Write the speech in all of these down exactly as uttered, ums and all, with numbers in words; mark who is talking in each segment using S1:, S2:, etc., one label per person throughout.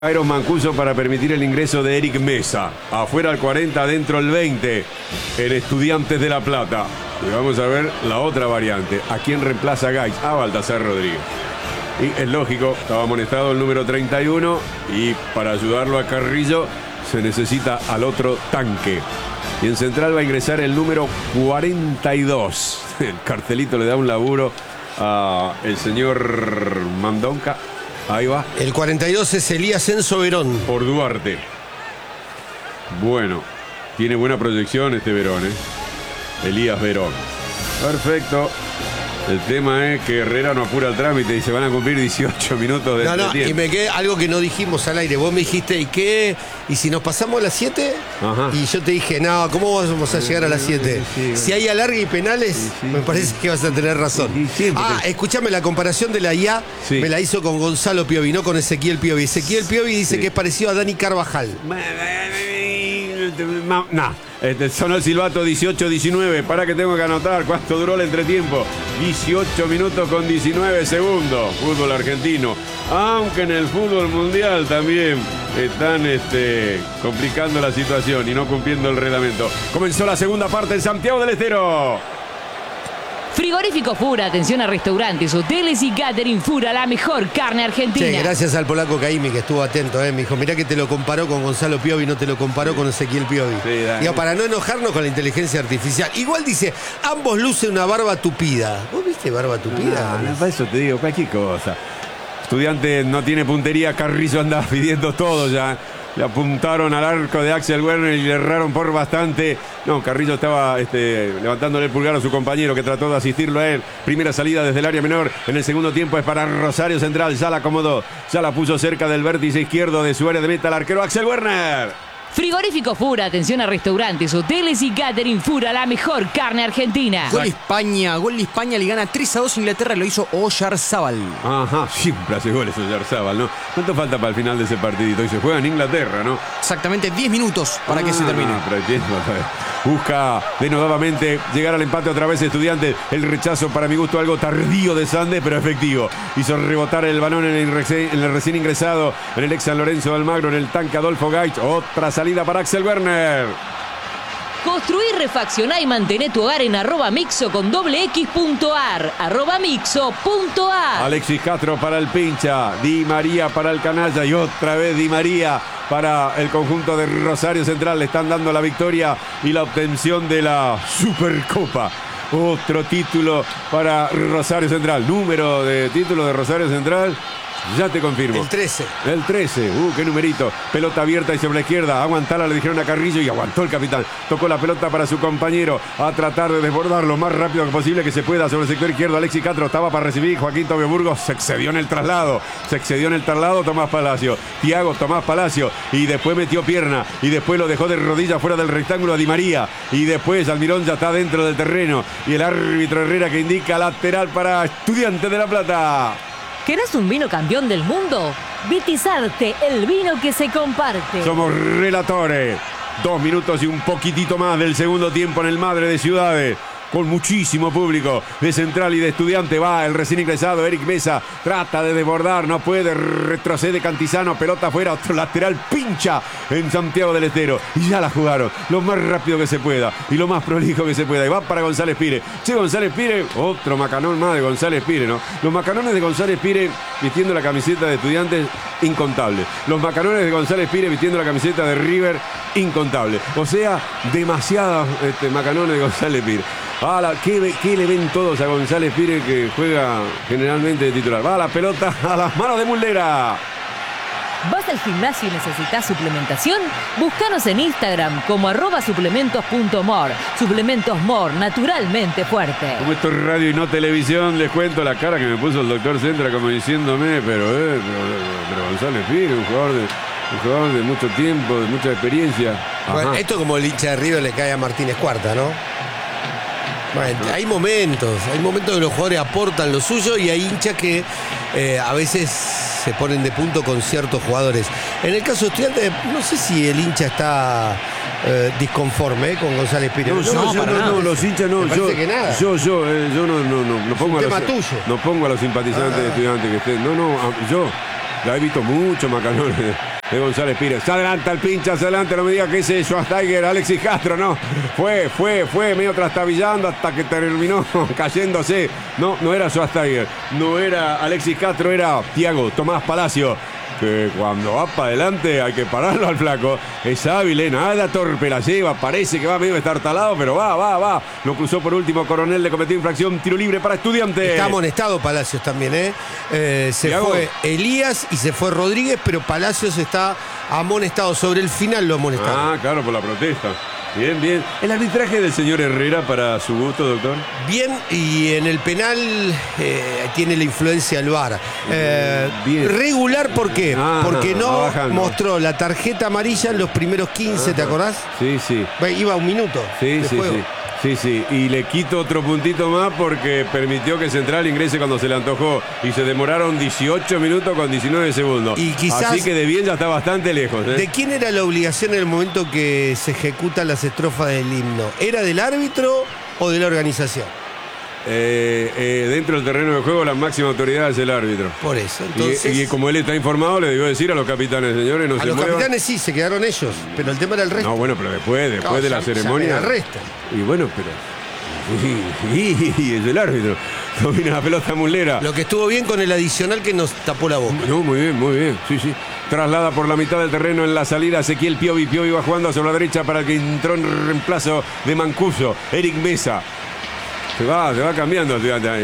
S1: Jairo Mancuso para permitir el ingreso de Eric Mesa. Afuera el cuarenta, adentro el veinte. El Estudiantes de La Plata. Y vamos a ver la otra variante. ¿A quién reemplaza a Gaich? A Baltasar Rodríguez. Y es lógico, estaba amonestado el número treinta y uno. Y para ayudarlo a Carrillo se necesita al otro tanque. Y en central va a ingresar el número cuarenta y dos. El cartelito le da un laburo a el señor Mandonca. Ahí va.
S2: El cuarenta y dos es Elías Enzo Verón.
S1: Por Duarte. Bueno, tiene buena proyección este Verón, ¿eh? Elías Verón. Perfecto. El tema es que Herrera no apura el trámite y se van a cumplir dieciocho minutos de
S2: No, no,
S1: tiempo.
S2: y me quedé algo que no dijimos al aire. Vos me dijiste, ¿y qué? ¿Y si nos pasamos a las siete?
S1: Ajá.
S2: Y yo te dije, no, ¿cómo vamos a llegar a las siete?
S1: Sí, sí.
S2: Si hay alargue y penales,
S1: Sí, sí,
S2: me parece que vas a tener razón.
S1: Sí, siempre.
S2: Ah, escúchame, la comparación de la I A
S1: Sí.
S2: me la hizo con Gonzalo Piovi, no con Ezequiel Piovi. Ezequiel Piovi dice
S1: Sí.
S2: que es parecido a Dani Carvajal.
S1: No. Este, sonó el silbato dieciocho diecinueve. Para que tengo que anotar cuánto duró el entretiempo. dieciocho minutos con diecinueve segundos. Fútbol argentino. Aunque en el fútbol mundial también están este, complicando la situación y no cumpliendo el reglamento. Comenzó la segunda parte en Santiago del Estero.
S3: Frigorífico Fura, atención a restaurantes, hoteles y catering. Fura, la mejor carne argentina.
S2: Che, gracias al polaco Caimi que estuvo atento, eh. Me dijo, mirá que te lo comparó con Gonzalo Piovi, no te lo comparó con Ezequiel Piovi.
S1: Sí, dale.
S2: Digo, para no enojarnos con la inteligencia artificial. Igual dice, ambos lucen una barba tupida. ¿Vos viste barba tupida?
S1: No, no, para eso te digo, cualquier cosa. Estudiante no tiene puntería, Carrillo anda pidiendo todo ya. Le apuntaron al arco de Axel Werner y le erraron por bastante. No, Carrillo estaba este, levantándole el pulgar a su compañero que trató de asistirlo a él. Primera salida desde el área menor. En el segundo tiempo es para Rosario Central. Ya la acomodó. Ya la puso cerca del vértice izquierdo de su área de meta el arquero Axel Werner.
S3: Frigorífico Fura, atención a restaurantes, hoteles y catering. Fura, la mejor carne argentina.
S4: Gol España, gol de España, le gana tres a dos Inglaterra, lo hizo Oyarzábal.
S1: Ajá, siempre hace goles Oyarzábal, ¿no? ¿Cuánto falta para el final de ese partidito? Y se juega en Inglaterra, ¿no?
S4: Exactamente diez minutos para
S1: ah,
S4: que se termine.
S1: Pero entiendo, busca de nuevamente llegar al empate otra vez Estudiantes. El rechazo, para mi gusto, algo tardío de Sande, pero efectivo. Hizo rebotar el balón en el, recién, en el recién ingresado, en el ex San Lorenzo de Almagro, en el tanque Adolfo Gaich. Otra salida para Axel Werner.
S3: Construí, refaccioná y mantené tu hogar en arroba mixo con doble X punto ar. Arroba mixo punto ar.
S1: Alexis Castro para el pincha. Di María para el canalla. Y otra vez Di María para el conjunto de Rosario Central. Le están dando la victoria y la obtención de la Supercopa. Otro título para Rosario Central. Número de título de Rosario Central. Ya te confirmo.
S2: El trece.
S1: El trece. Uh, qué numerito. Pelota abierta y sobre la izquierda. Aguantala, le dijeron a Carrillo y aguantó el capitán. Tocó la pelota para su compañero. A tratar de desbordar lo más rápido posible que se pueda sobre el sector izquierdo. Alexis Castro estaba para recibir. Joaquín Tobio Burgos se excedió en el traslado. Se excedió en el traslado Tomás Palacio. Thiago Tomás Palacio. Y después metió pierna. Y después lo dejó de rodillas fuera del rectángulo a Di María. Y después Almirón ya está dentro del terreno. Y el árbitro Herrera que indica lateral para Estudiantes de La Plata.
S3: ¿Querés un vino campeón del mundo? Vitizarte, el vino que se comparte.
S1: Somos relatores. Dos minutos y un poquitito más del segundo tiempo en el Madre de Ciudades. Con muchísimo público de Central y de Estudiante. Va el recién ingresado Eric Mesa. Trata de desbordar, no puede. Retrocede Cantizano. Pelota afuera. Otro lateral pincha en Santiago del Estero. Y ya la jugaron lo más rápido que se pueda. Y lo más prolijo que se pueda. Y va para González Pire. Che, González Pire. Otro macanón más de González Pire, ¿no? Los macanones de González Pire vistiendo la camiseta de Estudiantes, incontable. Los macanones de González Pire vistiendo la camiseta de River, incontable. O sea, demasiados este, macanones de González Pire. Ah, la, ¿qué, ¿Qué le ven todos a González Pire que juega generalmente de titular? Va la pelota a las manos de Muslera.
S3: ¿Vas al gimnasio y necesitas suplementación? Búscanos en Instagram como arroba suplementos punto mor. Suplementos Mor, naturalmente fuerte.
S1: Como esto es radio y no televisión, les cuento la cara que me puso el doctor Centra como diciéndome, pero, eh, pero, pero González Pire, un jugador de... Un jugador de mucho tiempo, de mucha experiencia.
S2: Bueno, esto como el hincha de River le cae a Martínez Cuarta, ¿no? Bueno, hay momentos, hay momentos que los jugadores aportan lo suyo y hay hinchas que eh, a veces se ponen de punto con ciertos jugadores. En el caso de Estudiantes, no sé si el hincha está eh, disconforme eh, con González Pire.
S1: No,
S2: No,
S1: yo,
S2: no,
S1: yo,
S2: para
S1: no,
S2: nada.
S1: no, los hinchas no.
S2: Me
S1: Yo,
S2: parece que nada.
S1: yo, yo, eh, yo no, no, no, no pongo
S2: un
S1: a los,
S2: tema tuyo.
S1: no pongo a los simpatizantes
S2: Ah.
S1: de Estudiantes que estén. No, no, a- yo. La he visto mucho, Macalón, de González Pires. Se adelanta el pincha, se adelanta, no me diga que ese es Schweinsteiger, Alexis Castro, no. Fue, fue, fue medio trastabillando hasta que terminó cayéndose. No, no era Schweinsteiger, no era Alexis Castro, era Thiago Tomás Palacio. Que cuando va para adelante hay que pararlo al flaco. Es hábil, ¿eh? Nada torpe la lleva. Parece que va medio estartalado, pero va, va, va. Lo cruzó por último Coronel, le cometió infracción. Tiro libre para Estudiantes.
S2: Está amonestado Palacios también, ¿eh? eh se
S1: Thiago.
S2: fue Elías y se fue Rodríguez, pero Palacios está amonestado. Sobre el final lo amonestaron.
S1: Ah, claro, por la protesta. Bien, bien. ¿El arbitraje del señor Herrera para su gusto, doctor?
S2: Bien, y en el penal eh, tiene la influencia del V A R. Eh,
S1: Bien.
S2: Regular, ¿por qué?
S1: Ah,
S2: Porque no
S1: bajando.
S2: mostró la tarjeta amarilla en los primeros quince, ¿te acordás?
S1: Sí, sí.
S2: Iba un minuto
S1: Sí,
S2: de
S1: sí,
S2: juego.
S1: sí. Sí, sí, y le quito otro puntito más porque permitió que Central ingrese cuando se le antojó y se demoraron dieciocho minutos con diecinueve segundos.
S2: Y quizás-
S1: Así que de bien ya está bastante lejos. ¿eh?
S2: ¿De quién era la obligación en el momento que se ejecutan las estrofas del himno? ¿Era del árbitro o de la organización?
S1: Eh, eh, dentro del terreno de juego la máxima autoridad es el árbitro.
S2: Por eso,
S1: Y-
S2: entonces...
S1: y, como él está informado, le debió decir a los capitanes, señores, no
S2: a
S1: se
S2: los
S1: muevan.
S2: capitanes sí, se quedaron ellos, pero el tema era el resto.
S1: No, bueno, pero después, después
S2: No,
S1: de
S2: ya-
S1: la
S2: ya
S1: ceremonia.
S2: me arrestan.
S1: Y bueno, pero. Y, y- y es el árbitro. Domina la pelota Mulera.
S2: Lo que estuvo bien con el adicional que nos tapó la boca.
S1: No, muy bien, muy bien. Sí, sí. Traslada por la mitad del terreno en la salida Ezequiel Piovi. Piovi va jugando hacia la derecha para el que entró en reemplazo de Mancuso. Eric Mesa. Se va, se va cambiando.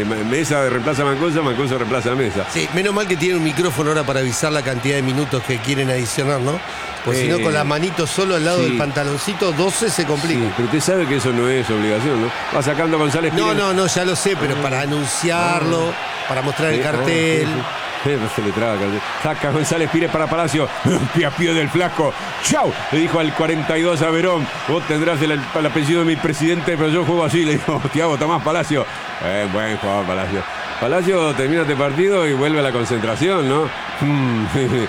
S1: Mesa reemplaza a Mancuso, Mancuso reemplaza a Mesa.
S2: Sí, menos mal que tiene un micrófono ahora para avisar la cantidad de minutos que quieren adicionar, ¿no? Pues
S1: Eh,
S2: si no, con la manito solo al lado
S1: sí.
S2: del pantaloncito, doce se complica.
S1: Sí, pero usted sabe que eso no es obligación, ¿no? Va sacando González
S2: No,
S1: Pires.
S2: no, no, ya lo sé, pero para anunciarlo, para mostrar el
S1: Sí, ah,
S2: cartel.
S1: sí, sí. Eh, no se le traba el cartel. Saca González Pires para Palacio. Pie a pie del flaco. ¡Chau! Le dijo al cuarenta y dos a Verón. Vos tendrás el, el apellido de mi presidente, pero yo juego así. Le dijo Thiago Tomás Palacio. Eh, buen jugador Palacio. Palacio termina este partido y vuelve a la concentración, ¿no? Hmm,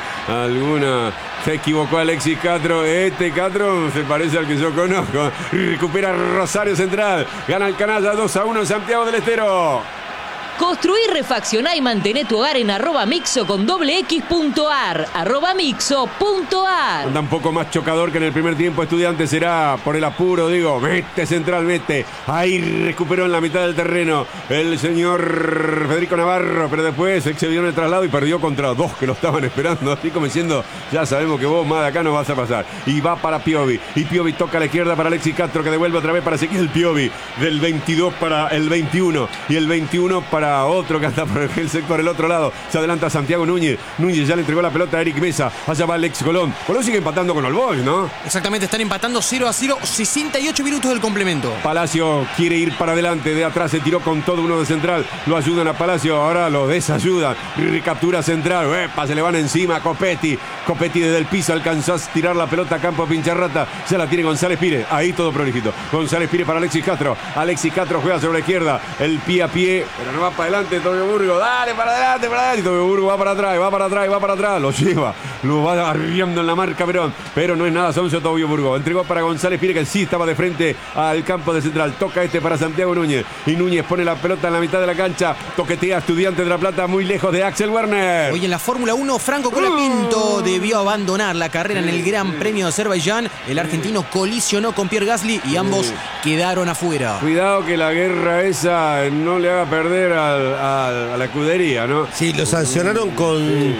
S1: alguna... Se equivocó Alexis Castro. Este Castro se parece al que yo conozco. Recupera Rosario Central. Gana el canalla dos a uno en Santiago del Estero.
S3: Construí, refaccioná y mantené tu hogar en arroba mixo con doble x punto ar. Arroba mixo punto ar.
S1: Anda un poco más chocador que en el primer tiempo. Estudiante será por el apuro, digo. Mete Central, mete. Ahí recuperó en la mitad del terreno el señor Federico Navarro, pero después se excedió en el traslado y perdió contra dos que lo estaban esperando. Así como diciendo, ya sabemos que vos más de acá no vas a pasar. Y va para Piovi. Y Piovi toca a la izquierda para Alexis Castro, que devuelve otra vez para Ezequiel Piovi. Del veintidós para el veintiuno. Y el veintiuno para otro que anda por el, por el otro lado. Se adelanta Santiago Núñez. Núñez ya le entregó la pelota a Eric Mesa. Allá va Alex Colón. Colón sigue empatando con All Boys, ¿no?
S4: Exactamente, están empatando cero a cero, sesenta y ocho minutos del complemento.
S1: Palacio quiere ir para adelante. De atrás se tiró con todo uno de Central. Lo ayudan a Palacio. Ahora lo desayudan. Recaptura Central. Epa, se le van encima. Copetti. Copetti desde el piso alcanzó a tirar la pelota a campo Pincharrata. Ya la tiene González Pires. Ahí todo prolijito. González Pires para Alexis Castro. Alexis Castro juega sobre la izquierda. El pie a pie. Pero no va para adelante Tobio Burgo. Dale para adelante, para adelante. Y Tobio Burgo va para atrás, va para atrás, va para atrás. Lo lleva. Lo va arriando en la marca Verón. Pero no es nada sonso Tobio Burgo. Entregó para González Pires, que sí estaba de frente al campo de Central. Toca este para Santiago Núñez. Y Núñez pone la pelota en la mitad de la cancha. Toquetea a Estudiantes de La Plata muy lejos de Axel Werner.
S4: Hoy en la Fórmula uno, Franco Colapinto debió abandonar la carrera en el Gran Premio de Azerbaiyán. El argentino colisionó con Pierre Gasly y ambos quedaron afuera.
S1: Cuidado que la guerra esa no le haga perder al, al, a la escudería, ¿no?
S2: Sí, lo sancionaron con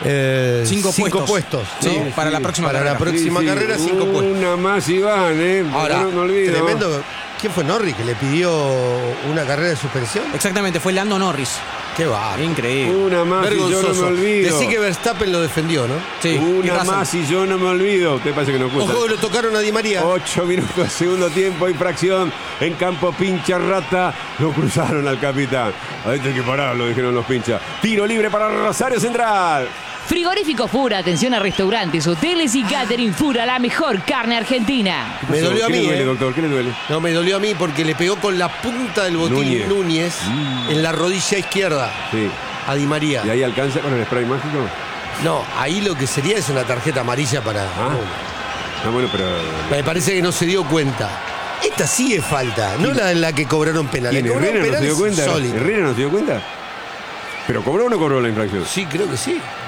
S2: eh,
S4: Cinco
S2: cinco
S4: puestos.
S2: puestos.
S4: Sí,
S2: ¿no?
S4: para la próxima
S2: Para
S4: carrera.
S2: la próxima
S1: Sí, sí.
S2: carrera, cinco puestos.
S1: Una más y van, ¿eh?
S2: Ahora,
S1: no, no olvido.
S2: tremendo. ¿Quién fue Norris que le pidió una carrera de suspensión?
S4: Exactamente, fue Lando Norris.
S2: Qué va.
S4: Increíble.
S1: Una más y yo no me
S2: Vergonzoso.
S1: olvido.
S2: Decí que Verstappen lo defendió, ¿no?
S4: Sí, y
S1: Una
S4: Russell.
S1: más y yo no me olvido. Usted parece que no gusta.
S2: Ojo, lo tocaron a Di María.
S1: Ocho minutos de segundo tiempo, infracción en campo Pincharrata. Lo cruzaron al capitán. Adentro hay que pararlo, dijeron los pinchas. Tiro libre para Rosario Central.
S3: Frigorífico Fura, atención a restaurantes, hoteles y catering Fura, la mejor carne argentina.
S2: Me dolió a
S1: ¿Qué
S2: mí,
S1: le duele,
S2: eh.
S1: doctor? ¿Qué le duele?
S2: No, me dolió a mí porque le pegó con la punta del botín
S1: Núñez.
S2: Núñez, en la rodilla izquierda
S1: Sí.
S2: a Di María.
S1: ¿Y ahí alcanza con el spray mágico?
S2: No, ahí lo que sería es una tarjeta amarilla para...
S1: Ah. No, bueno, pero...
S2: Me parece que no se dio cuenta. Esta sí es falta, no la en la que cobraron penal.
S1: ¿Quién?
S2: La que cobraron
S1: ¿Herrera no se
S2: penal
S1: dio
S2: es
S1: cuenta?
S2: insólito.
S1: ¿Herrera no se dio cuenta? ¿Pero cobró o no cobró la infracción?
S2: Sí, creo que sí.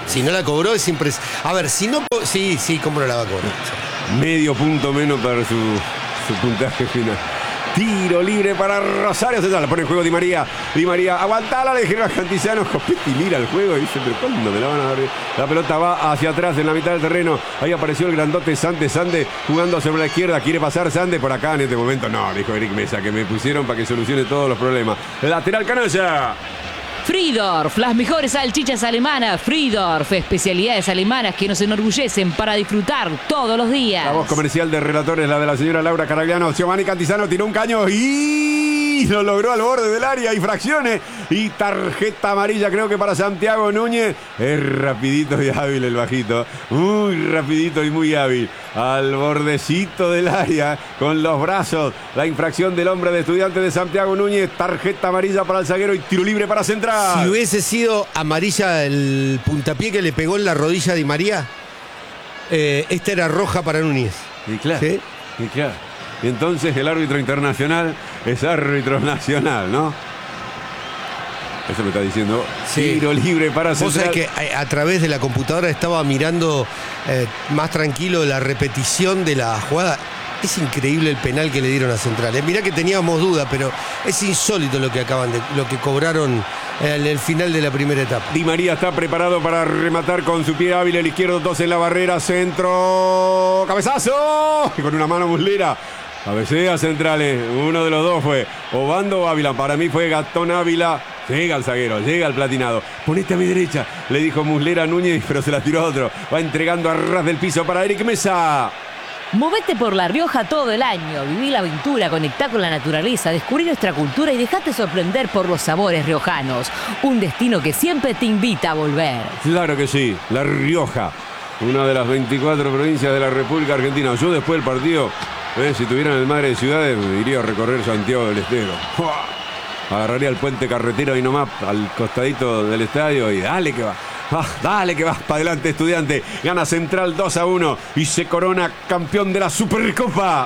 S2: Si no la cobró es impresionante. A ver, si no... Sí, sí, cómo no la va a cobrar.
S1: Medio punto menos para su, su puntaje final. Tiro libre para Rosario Central. La pone en juego Di María. Di María, aguantala, le dijeron a Cantizano. Copetti mira el juego y dice, pero ¿cuándo me la van a dar? La pelota va hacia atrás en la mitad del terreno. Ahí apareció el grandote Sande. Sande jugando sobre la izquierda. Quiere pasar Sande por acá en este momento. No, dijo Eric Mesa, que me pusieron para que solucione todos los problemas. Lateral canalla.
S3: Friedorf, las mejores salchichas alemanas. Friedorf, especialidades alemanas que nos enorgullecen para disfrutar todos los días.
S1: La voz comercial de relatores, la de la señora Laura Caragliano. Giovanni Cantizano tiró un caño y lo logró al borde del área. Y fracciones y tarjeta amarilla creo que para Santiago Núñez. Es rapidito y hábil el bajito. Muy rapidito y muy hábil. Al bordecito del área con los brazos. La infracción del hombre de Estudiantes de Santiago Núñez. Tarjeta amarilla para el zaguero y tiro libre para Central.
S2: Si hubiese sido amarilla el puntapié que le pegó en la rodilla a Di María, eh, esta era roja para Núñez.
S1: Y claro,
S2: ¿sí?
S1: y claro. Y entonces el árbitro internacional es árbitro nacional, ¿no? Eso me está diciendo. Sí. Tiro libre para Central.
S2: Vos sabés que a, a través de la computadora estaba mirando eh, más tranquilo la repetición de la jugada. Es increíble el penal que le dieron a Central. Eh. Mirá que teníamos duda, pero es insólito lo que acaban de, lo que cobraron en el final de la primera etapa.
S1: Di María está preparado para rematar con su pie hábil, el izquierdo, dos en la barrera, centro, cabezazo, y con una mano Muslera. Cabecea Centrales, uno de los dos fue Obando o Ávila. Para mí fue Gastón Ávila. Llega el zaguero, llega el platinado. Ponete a mi derecha, le dijo Muslera a Núñez, pero se la tiró a otro. Va entregando a ras del piso para Eric Mesa.
S3: Movete por La Rioja todo el año, viví la aventura, conectá con la naturaleza, descubrí nuestra cultura y dejate sorprender por los sabores riojanos. Un destino que siempre te invita a volver.
S1: Claro que sí, La Rioja, una de las veinticuatro provincias de la República Argentina. Yo después del partido, eh, si tuvieran el Madre de Ciudades, iría a recorrer Santiago del Estero. Agarraría el puente carretero ahí nomás, al costadito del estadio y dale que va. Ah, dale que vas para adelante, Estudiante. Gana Central dos a uno y se corona campeón de la Supercopa.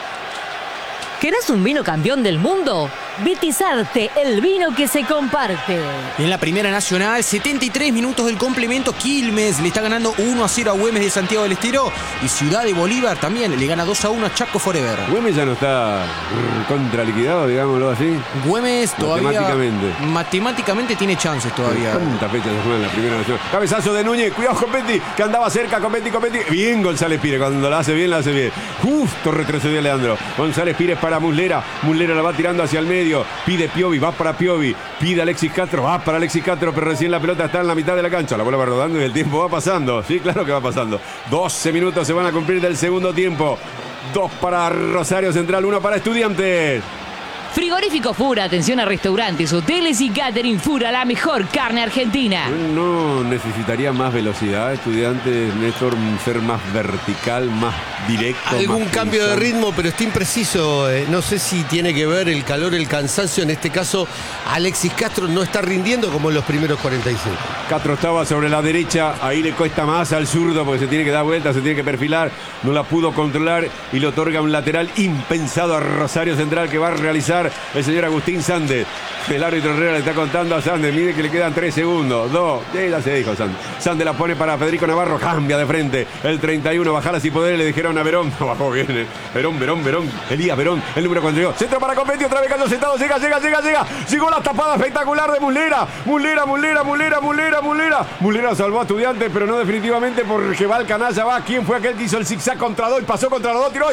S3: ¿Querés un vino campeón del mundo? Vitizarte, el vino que se comparte.
S4: En la Primera Nacional, setenta y tres minutos del complemento. Quilmes le está ganando uno a cero a Güemes de Santiago del Estero. Y Ciudad de Bolívar también le gana dos a uno a Chaco Forever.
S1: Güemes ya no está contraliquidado, digámoslo así.
S4: Güemes todavía
S1: matemáticamente.
S4: matemáticamente tiene chances todavía.
S1: ¿Cuántas fechas se juegan en la Primera Nacional? Cabezazo de Núñez, cuidado Copetti, que andaba cerca, Copetti, Copetti. Bien González Pires, cuando la hace bien, la hace bien. Justo retrocedió Leandro. González Pires para Muslera. Muslera la va tirando hacia el medio. Pide Piovi, va para Piovi. Pide Alexis Castro, va para Alexis Castro, pero recién la pelota está en la mitad de la cancha. La bola va rodando y el tiempo va pasando. Sí, claro que va pasando. doce minutos se van a cumplir del segundo tiempo. Dos para Rosario Central, uno para Estudiantes.
S3: Frigorífico Fura, atención a restaurantes, hoteles y catering. Fura, la mejor carne argentina.
S1: ¿No necesitaría más velocidad, Estudiantes, Néstor? Ser más vertical, más directo.
S2: Algún
S1: más
S2: cambio
S1: pensante.
S2: de ritmo, pero está impreciso. Eh, no sé si tiene que ver el calor, el cansancio. En este caso, Alexis Castro no está rindiendo como en los primeros cuarenta y cinco.
S1: Castro estaba sobre la derecha, ahí le cuesta más al zurdo porque se tiene que dar vuelta, se tiene que perfilar, no la pudo controlar y le otorga un lateral impensado a Rosario Central que va a realizar el señor Agustín Sande. El árbitro Herrera le está contando a Sande, mire que le quedan tres segundos, dos, ya se dijo Sande. Sande la pone para Federico Navarro, cambia de frente, el treinta y uno, bajala si poder, le dijeron a Verón, bajó bien, Verón, Verón, Verón, Elías Verón, el número cuatro llegó, centro para Copetti, otra vez cayó sentado, llega, llega, llega, llega, llegó la tapada espectacular de Muslera, Muslera, Muslera, Muslera, Muslera, Muslera, Muslera salvó a Estudiantes, pero no definitivamente porque va el canalla, va, ¿quién fue aquel que hizo el zigzag contra dos y pasó contra los dos, tiró de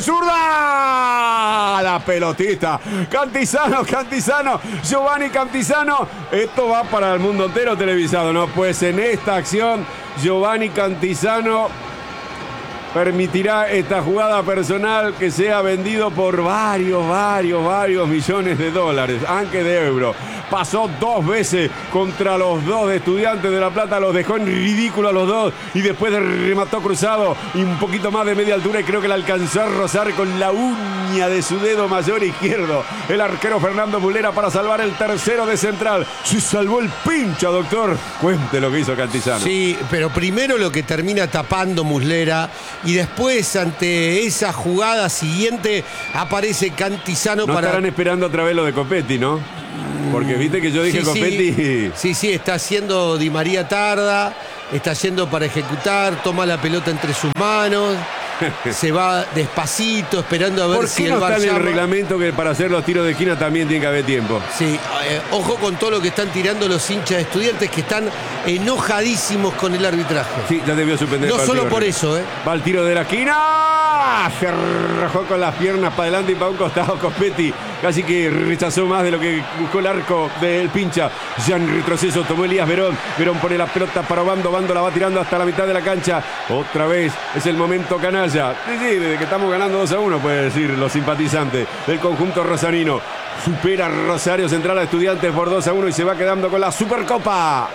S1: zurda, la pelotita, Cantizano, Cantizano, Giovanni Cantizano, esto va para el mundo entero televisado, ¿no? Pues en esta acción, Giovanni Cantizano permitirá esta jugada personal que sea vendido por varios, varios, varios millones de dólares, aunque de euros. Pasó dos veces contra los dos de Estudiantes de La Plata, los dejó en ridículo a los dos y después remató cruzado y un poquito más de media altura y creo que le alcanzó a rozar con la uña de su dedo mayor izquierdo el arquero Fernando Muslera para salvar el tercero de Central. Se salvó el pincha, doctor. Cuente lo que hizo Cantizano.
S2: Sí, pero primero lo que termina tapando Muslera y después ante esa jugada siguiente aparece Cantizano
S1: no
S2: para...
S1: estarán esperando otra vez lo de Copetti, ¿no? Porque viste que yo dije
S2: Sí,
S1: Copetti.
S2: sí, sí, sí, está haciendo Di María tarda, está yendo para ejecutar, toma la pelota entre sus manos, se va despacito esperando a ver
S1: ¿Por
S2: si
S1: qué
S2: el
S1: no
S2: V A
S1: está
S2: R
S1: en el
S2: llama?
S1: reglamento que para hacer los tiros de esquina también tiene que haber tiempo?
S2: Sí, eh, ojo con todo lo que están tirando los hinchas de Estudiantes que están enojadísimos con el arbitraje.
S1: Sí, ya debió suspender
S2: No
S1: el partido.
S2: solo por eso, ¿eh?
S1: Va el tiro de la esquina. Se rajó con las piernas para adelante y para un costado Copetti. Casi que rechazó más de lo que buscó el arco del pincha. Ya en retroceso tomó Elías Verón. Verón pone la pelota para Bando. Bando la va tirando hasta la mitad de la cancha. Otra vez es el momento canalla. Sí, sí, desde que estamos ganando dos a uno, puede decir los simpatizantes del conjunto rosarino. Supera Rosario Central a Estudiantes por dos a uno y se va quedando con la Supercopa.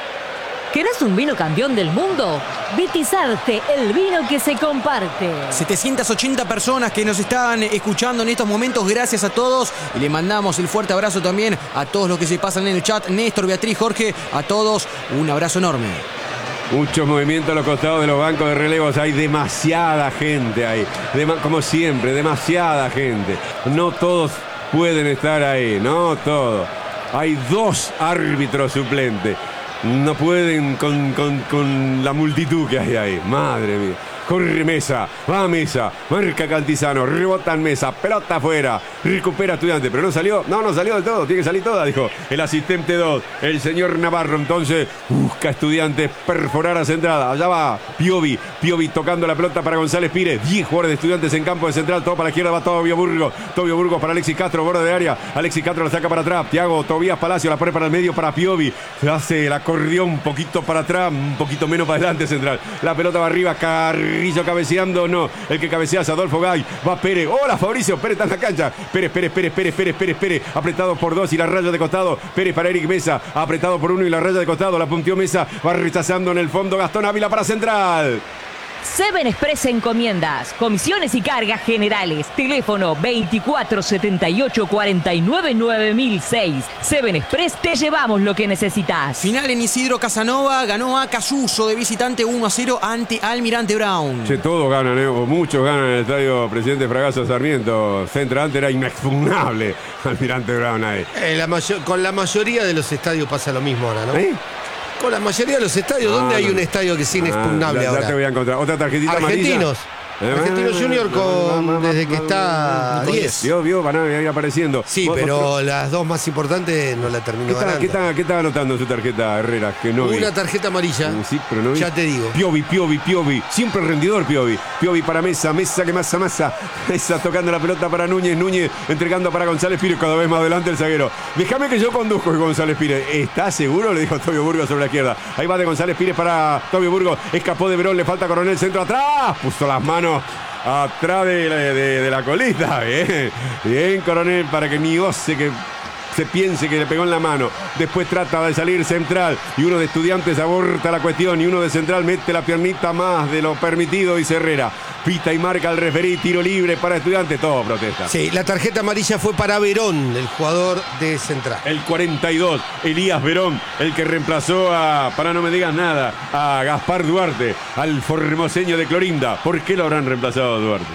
S3: ¿Querés un vino campeón del mundo? Vitizarte, el vino que se comparte.
S4: setecientas ochenta personas que nos están escuchando en estos momentos, gracias a todos. Y le mandamos el fuerte abrazo también a todos los que se pasan en el chat. Néstor, Beatriz, Jorge, a todos un abrazo enorme.
S1: Muchos movimientos a los costados de los bancos de relevos. Hay demasiada gente ahí. Dema- como siempre, demasiada gente. No todos pueden estar ahí, no todos. Hay dos árbitros suplentes. No pueden con, con, con la multitud que hay ahí. Madre mía. Corre Mesa, va Mesa, marca Cantizano, rebota en Mesa, pelota afuera, recupera Estudiante, pero no salió, no, no salió del todo, tiene que salir toda, dijo el asistente dos, el señor Navarro. Entonces busca Estudiantes perforar a Central, allá va Piovi, Piovi tocando la pelota para González Pires, diez jugadores de Estudiantes en campo de Central, todo para la izquierda va Tobio Burgos, Tobio Burgos para Alexis Castro, borde de área, Alexis Castro la saca para atrás, Thiago Tobías Palacio la pone para el medio para Piovi, hace el acordeón un poquito para atrás, un poquito menos para adelante Central, la pelota va arriba, Carrillo cabeceando, no, el que cabecea es Adolfo Gay, va Pérez, hola Fabricio, Pérez está en la cancha, Pérez, Pérez, Pérez, Pérez, Pérez, Pérez, Pérez, apretado por dos y la raya de costado, Pérez para Eric Mesa, apretado por uno y la raya de costado, la punteó Mesa, va rechazando en el fondo Gastón Ávila para Central.
S3: Seven Express Encomiendas, comisiones y cargas generales. Teléfono veinticuatro setenta y ocho cuarenta y nueve nueve mil seis. Seven Express, te llevamos lo que necesitas.
S4: Final en Isidro Casanova, ganó a Casuso de visitante uno a cero ante Almirante Brown.
S1: Che, todos ganan, ¿eh? O muchos ganan en el estadio Presidente Fragasso Sarmiento. Central antes era inexpugnable. Almirante Brown ahí.
S2: Eh, la mayo- con la mayoría de los estadios pasa lo mismo ahora, ¿no?
S1: ¿Eh?
S2: Con la mayoría de los estadios, ¿dónde
S1: Ah,
S2: hay
S1: no.
S2: un estadio que es inexpugnable
S1: Ah, ya,
S2: ahora?
S1: ya te voy a encontrar. Otra tarjetita amarilla.
S2: Argentinos.
S1: Eh,
S2: Argentinos Junior con, desde que está diez.
S1: Vio, vio, van a ir apareciendo.
S2: Sí,
S1: Vos-
S2: pero
S1: vos-
S2: las dos más importantes no la
S1: ¿Qué
S2: terminó
S1: está,
S2: ganando.
S1: qué está- qué está anotando en su tarjeta, Herrera? Que no vi.
S2: Una tarjeta amarilla.
S1: Sí, pero no vi.
S2: Ya te digo.
S1: Piovi, Piovi, Piovi. Siempre rendidor Piovi. Piovi para Mesa, Mesa que masa, masa. Mesa tocando la pelota para Núñez, Núñez entregando para González Pires, cada vez más adelante el zaguero. Déjame que yo conduzco y González Pires. ¿Está seguro? Le dijo Tobio Burgos sobre la izquierda. Ahí va de González Pires para Tobio Burgos. Escapó de Verón, le falta Coronel, centro atrás. Puso las manos atrás de la, de- de la colita. Bien, bien, Coronel, para que ni goce que se piense que le pegó en la mano. Después trata de salir Central y uno de Estudiantes aborta la cuestión y uno de Central mete la piernita más de lo permitido, dice Herrera. Pita y marca el referí, tiro libre para Estudiantes, todo protesta.
S2: Sí, la tarjeta amarilla fue para Verón, el jugador de Central.
S1: El cuarenta y dos, Elías Verón, el que reemplazó a, para no me digas nada, a Gaspar Duarte, al formoseño de Clorinda. ¿Por qué lo habrán reemplazado a Duarte?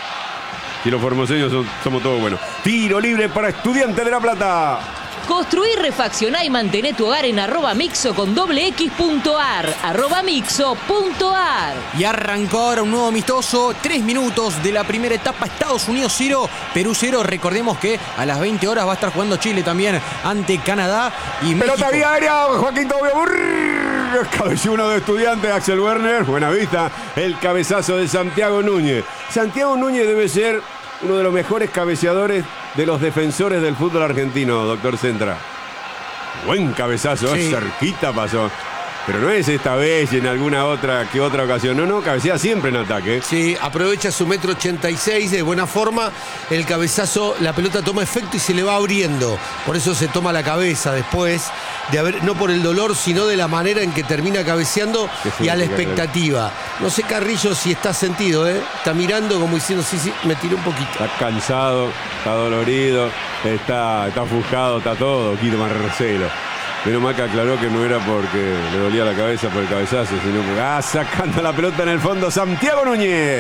S1: Si los formoseños son- somos todos buenos. Tiro libre para Estudiantes de La Plata.
S3: Construí, refaccioná y mantené tu hogar en arroba mixo con doble x punto ar. Arroba mixo punto ar.
S4: Y arrancó ahora un nuevo amistoso, tres minutos de la primera etapa, Estados Unidos cero, Perú cero. Recordemos que a las veinte horas va a estar jugando Chile también ante Canadá y México.
S1: Pelota vía aérea, Joaquín Tobio Burgos, cabezudo de Estudiantes, Axel Werner, buena vista, el cabezazo de Santiago Núñez. Santiago Núñez debe ser uno de los mejores cabeceadores de los defensores del fútbol argentino, doctor Centra. Buen cabezazo,
S2: Sí.
S1: cerquita pasó. Pero no es esta vez y en alguna otra que otra ocasión. No, no, cabecea siempre en ataque.
S2: Sí, aprovecha su metro ochenta y seis de buena forma. El cabezazo, la pelota toma efecto y se le va abriendo. Por eso se toma la cabeza después de haber, no por el dolor, sino de la manera en que termina cabeceando
S1: Qué
S2: y a la
S1: suerte,
S2: expectativa. No sé, Carrillo, si está sentido, ¿eh? Está mirando como diciendo, sí, sí, me tiré un poquito.
S1: Está cansado, está dolorido, está, está ofuscado, está todo, Quito Marcelo. Menos mal que aclaró que no era porque le dolía la cabeza por el cabezazo, sino porque ah, sacando la pelota en el fondo Santiago Núñez.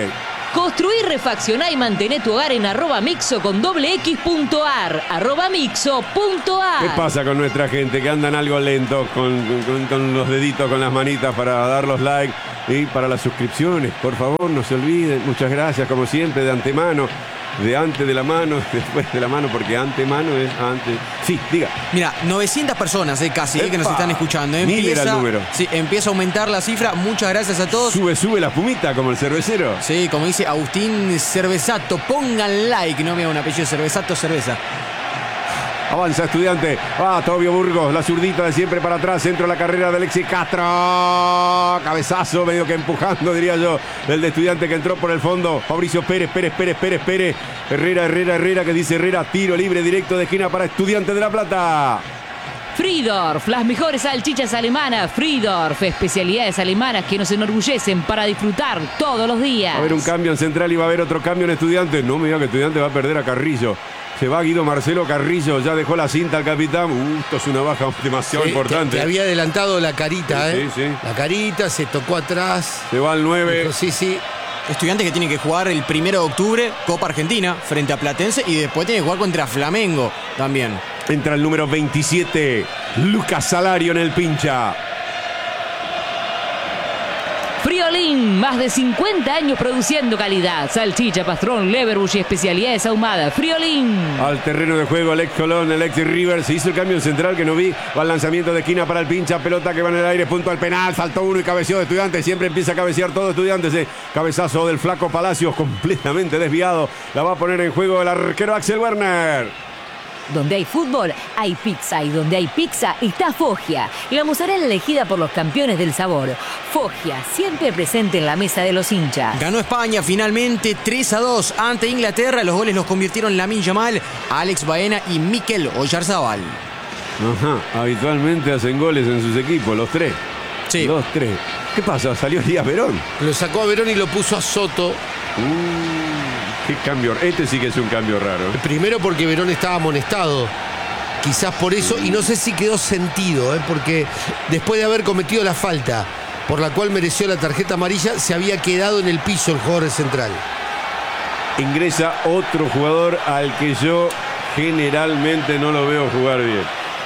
S3: Construí, refaccioná y mantené tu hogar en arroba mixo con doble X punto ar. Arroba mixo punto ar.
S1: ¿Qué pasa con nuestra gente? Que andan algo lentos con, con, con los deditos, con las manitas para dar los likes y para las suscripciones. Por favor, no se olviden. Muchas gracias, como siempre, de antemano. De antes de la mano, después de la mano, porque antemano es antes. Sí, diga.
S4: Mira, novecientas personas eh, casi eh, que nos están escuchando.
S1: Mil era el número.
S4: Sí, empieza a aumentar la cifra. Muchas gracias a todos.
S1: Sube, sube la fumita como el cervecero.
S4: Sí, como dice Agustín Cervesato. Pongan like, no veo un apellido Cervesato, cerveza.
S1: Avanza Estudiante, va Tobio Burgos, la zurdita de siempre para atrás, centro de la carrera de Alexis Castro, cabezazo medio que empujando diría yo, el de Estudiante que entró por el fondo, Fabricio Pérez, Pérez, Pérez, Pérez, Pérez, Herrera, Herrera, Herrera, que dice Herrera, tiro libre directo de esquina para Estudiante de La Plata.
S3: Friedorf, las mejores salchichas alemanas. Friedorf, especialidades alemanas que nos enorgullecen para disfrutar todos los días.
S1: Va a haber un cambio en Central y va a haber otro cambio en Estudiante. No me diga que Estudiante va a perder a Carrillo. Se va Guido Marcelo Carrillo, ya dejó la cinta al capitán. Uh, esto es una baja demasiado
S2: sí,
S1: importante.
S2: Que, que había adelantado la carita,
S1: sí,
S2: ¿eh?
S1: Sí, sí.
S2: La carita, se tocó atrás.
S1: Se va al nueve.
S2: Dijo, sí, sí.
S4: Estudiantes que tiene que jugar el primero de octubre, Copa Argentina, frente a Platense, y después tiene que jugar contra Flamengo también.
S1: Entra el número veintisiete, Lucas Salario en el pincha.
S3: Friolín, más de cincuenta años produciendo calidad. Salchicha, pastrón, leverbush y especialidades ahumadas. Friolín.
S1: Al terreno de juego, Alex Colón, Alex River. Se hizo el cambio en Central que no vi. Va al lanzamiento de esquina para el pincha. Pelota que va en el aire, punto al penal. Saltó uno y cabeceó de Estudiantes. Siempre empieza a cabecear todo Estudiantes. Eh. Cabezazo del flaco Palacios, completamente desviado. La va a poner en juego el arquero Axel Werner.
S3: Donde hay fútbol, hay pizza. Y donde hay pizza, está Foggia. La mozzarella elegida por los campeones del sabor. Foggia, siempre presente en la mesa de los hinchas.
S4: Ganó España finalmente tres a dos ante Inglaterra. Los goles los convirtieron Lamine Yamal, Alex Baena y Mikel Oyarzabal.
S1: Ajá, habitualmente hacen goles en sus equipos, los tres.
S4: Sí.
S1: Los tres. ¿Qué pasa? Salió Elías Verón.
S2: Lo sacó a Verón y lo puso a Soto.
S1: Uh, qué cambio. Este sí que es un cambio raro.
S2: Primero porque Verón estaba amonestado. Quizás por eso, y no sé si quedó sentido, ¿eh? Porque después de haber cometido la falta por la cual mereció la tarjeta amarilla, se había quedado en el piso el jugador de Central.
S1: Ingresa otro jugador al que yo generalmente no lo veo jugar bien.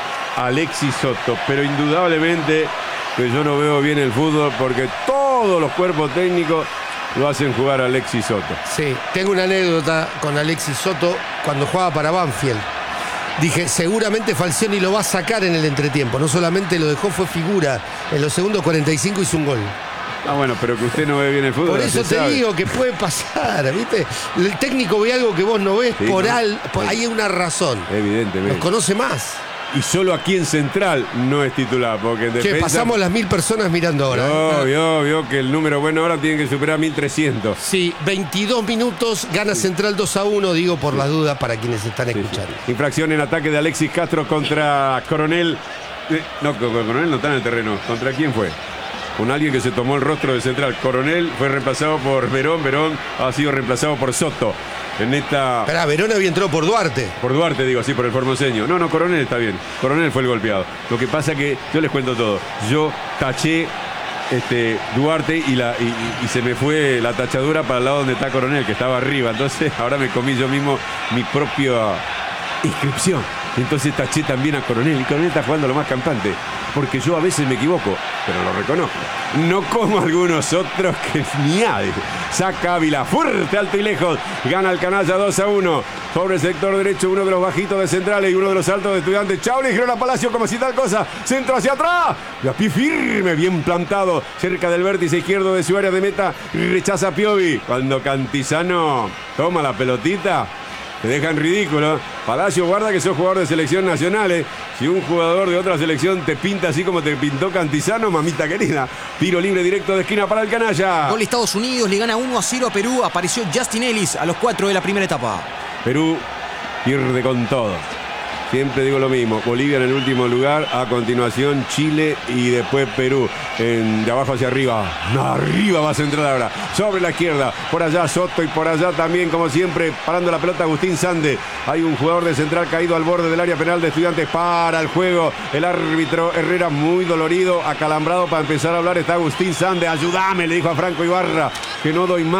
S1: Alexis Soto, pero indudablemente que yo no veo bien el fútbol porque todos los cuerpos técnicos lo hacen jugar a Alexis Soto.
S2: Sí, tengo una anécdota con Alexis Soto cuando jugaba para Banfield. Dije, seguramente Falcioni lo va a sacar en el entretiempo. No solamente lo dejó, fue figura. En los segundos cuarenta y cinco hizo un gol.
S1: Ah, bueno, pero que usted no ve bien el fútbol.
S2: Por eso te
S1: sabe.
S2: digo que puede pasar, ¿viste? El técnico ve algo que vos no ves,
S1: Sí,
S2: por
S1: no.
S2: al, por, hay una razón.
S1: Evidentemente.
S2: Los conoce más.
S1: Y solo aquí en Central no es titular, porque en
S2: Che,
S1: defensa...
S2: pasamos las mil personas mirando ahora.
S1: No,
S2: ¿eh?
S1: vio, vio que el número bueno ahora tiene que superar mil trescientos.
S2: Sí, veintidós minutos, gana Central dos a uno, digo por las dudas para quienes están escuchando.
S1: Infracción en ataque de Alexis Castro contra Coronel. Eh, no, Coronel no está en el terreno. ¿Contra quién fue? Con alguien que se tomó el rostro de Central. Coronel fue reemplazado por Verón. Verón ha sido reemplazado por Soto. En esta...
S2: Esperá, Verón había entrado por Duarte.
S1: Por Duarte, digo así, por el formoseño. No, no, Coronel está bien. Coronel fue el golpeado. Lo que pasa que, yo les cuento todo. Yo taché este, Duarte y, la, y, y- y se me fue la tachadura para el lado donde está Coronel, que estaba arriba. Entonces, ahora me comí yo mismo mi propia inscripción. Entonces taché también a Coronel. Y Coronel está jugando lo más campante. Porque yo a veces me equivoco, pero lo reconozco. No como algunos otros que ni hay. Saca Ávila, fuerte, alto y lejos. Gana el canalla dos a uno. Sobre el sector derecho, uno de los bajitos de Centrales y uno de los altos de Estudiantes. Chau, le dijeron a Palacio como si tal cosa. Centro hacia atrás. Y a pie firme, bien plantado. Cerca del vértice izquierdo de su área de meta. Rechaza a Piovi. Cuando Cantizano toma la pelotita, te dejan ridículo. Palacio, guarda que sos jugador de selección nacional. ¿eh? Si un jugador de otra selección te pinta así como te pintó Cantizano, mamita querida. Tiro libre directo de esquina para el canalla.
S4: Gol Estados Unidos, le gana uno a cero a Perú. Apareció Justin Ellis a los cuatro de la primera etapa.
S1: Perú pierde con todo. Siempre digo lo mismo. Bolivia en el último lugar. A continuación Chile y después Perú. En, de abajo hacia arriba. Arriba va a centrar ahora. Sobre la izquierda. Por allá Soto y por allá también, como siempre, parando la pelota Agustín Sande. Hay un jugador de Central caído al borde del área penal de Estudiantes. Para el juego. El árbitro Herrera muy dolorido, acalambrado para empezar a hablar. Está Agustín Sande. Ayúdame, le dijo a Franco Ibarra. Que no doy más.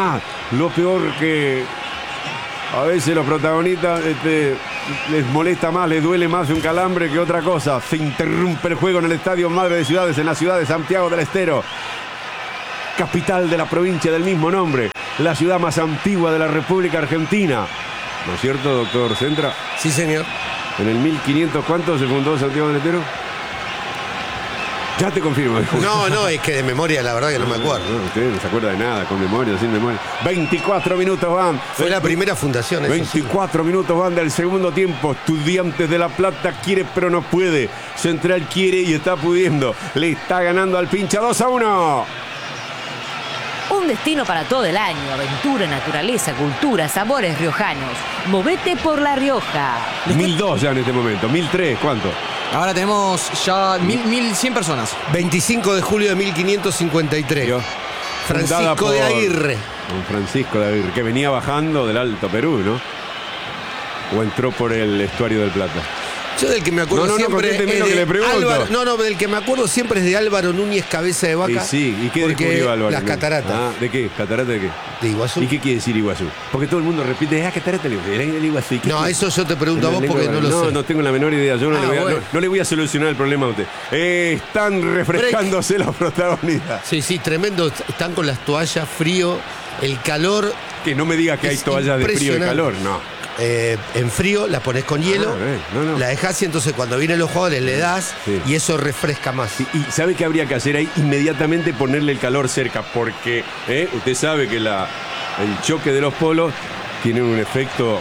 S1: Lo peor que a veces los protagonistas este, les molesta más, les duele más un calambre que otra cosa. Se interrumpe el juego en el Estadio Madre de Ciudades, en la ciudad de Santiago del Estero, capital de la provincia del mismo nombre, la ciudad más antigua de la República Argentina. ¿No es cierto, doctor Centra?
S2: Sí, señor.
S1: En el mil quinientos, ¿cuánto se fundó Santiago del Estero? Ya te confirmo.
S2: No, no, es que de memoria la verdad que no me acuerdo.
S1: No, usted no se acuerda de nada, con memoria, sin memoria. veinticuatro minutos van.
S2: Fue la primera fundación. Eso
S1: veinticuatro sí. minutos van del segundo tiempo. Estudiantes de La Plata quiere pero no puede. Central quiere y está pudiendo. Le está ganando al pincha dos a uno.
S3: Un destino para todo el año. Aventura, naturaleza, cultura, sabores riojanos. Movete por La Rioja.
S1: mil dos ya en este momento. mil tres, ¿cuánto?
S4: Ahora tenemos ya mil, mil cien personas.
S2: veinticinco de julio de mil quinientos cincuenta y tres. Francisco
S1: por
S2: de Aguirre.
S1: Don Francisco de Aguirre, que venía bajando del Alto Perú, ¿no? O entró por el estuario del Plata.
S2: Yo del que me acuerdo
S1: no, no,
S2: siempre
S1: no,
S2: es
S1: lo que le pregunto.
S2: Álvaro, no, no, del que me acuerdo siempre es de Álvaro Núñez Cabeza de Vaca.
S1: Y sí, ¿y qué
S2: porque
S1: descubrió Álvaro?
S2: Las cataratas.
S1: Ah, ¿de qué? ¿Catarata de qué?
S2: De Iguazú.
S1: ¿Y qué quiere decir Iguazú? Porque todo el mundo repite, ah, catarata de Iguazú.
S2: No, eso yo te pregunto a vos porque no lo
S1: no,
S2: sé.
S1: No, no tengo la menor idea. Yo no,
S2: ah,
S1: le voy a,
S2: bueno.
S1: no, no le voy a solucionar el problema a usted. Eh, están refrescándose Break. Los protagonistas.
S2: Sí, sí, tremendo. Están con las toallas, frío, el calor.
S1: Que no me diga que hay toallas de frío y calor, no.
S2: Eh, en frío, la pones con hielo, ah, eh, no, no. la dejas y entonces cuando vienen los jugadores le das sí. y eso refresca más.
S1: Y, y ¿sabe qué habría que hacer ahí? Inmediatamente ponerle el calor cerca, porque eh, usted sabe que la, el choque de los polos tiene un efecto...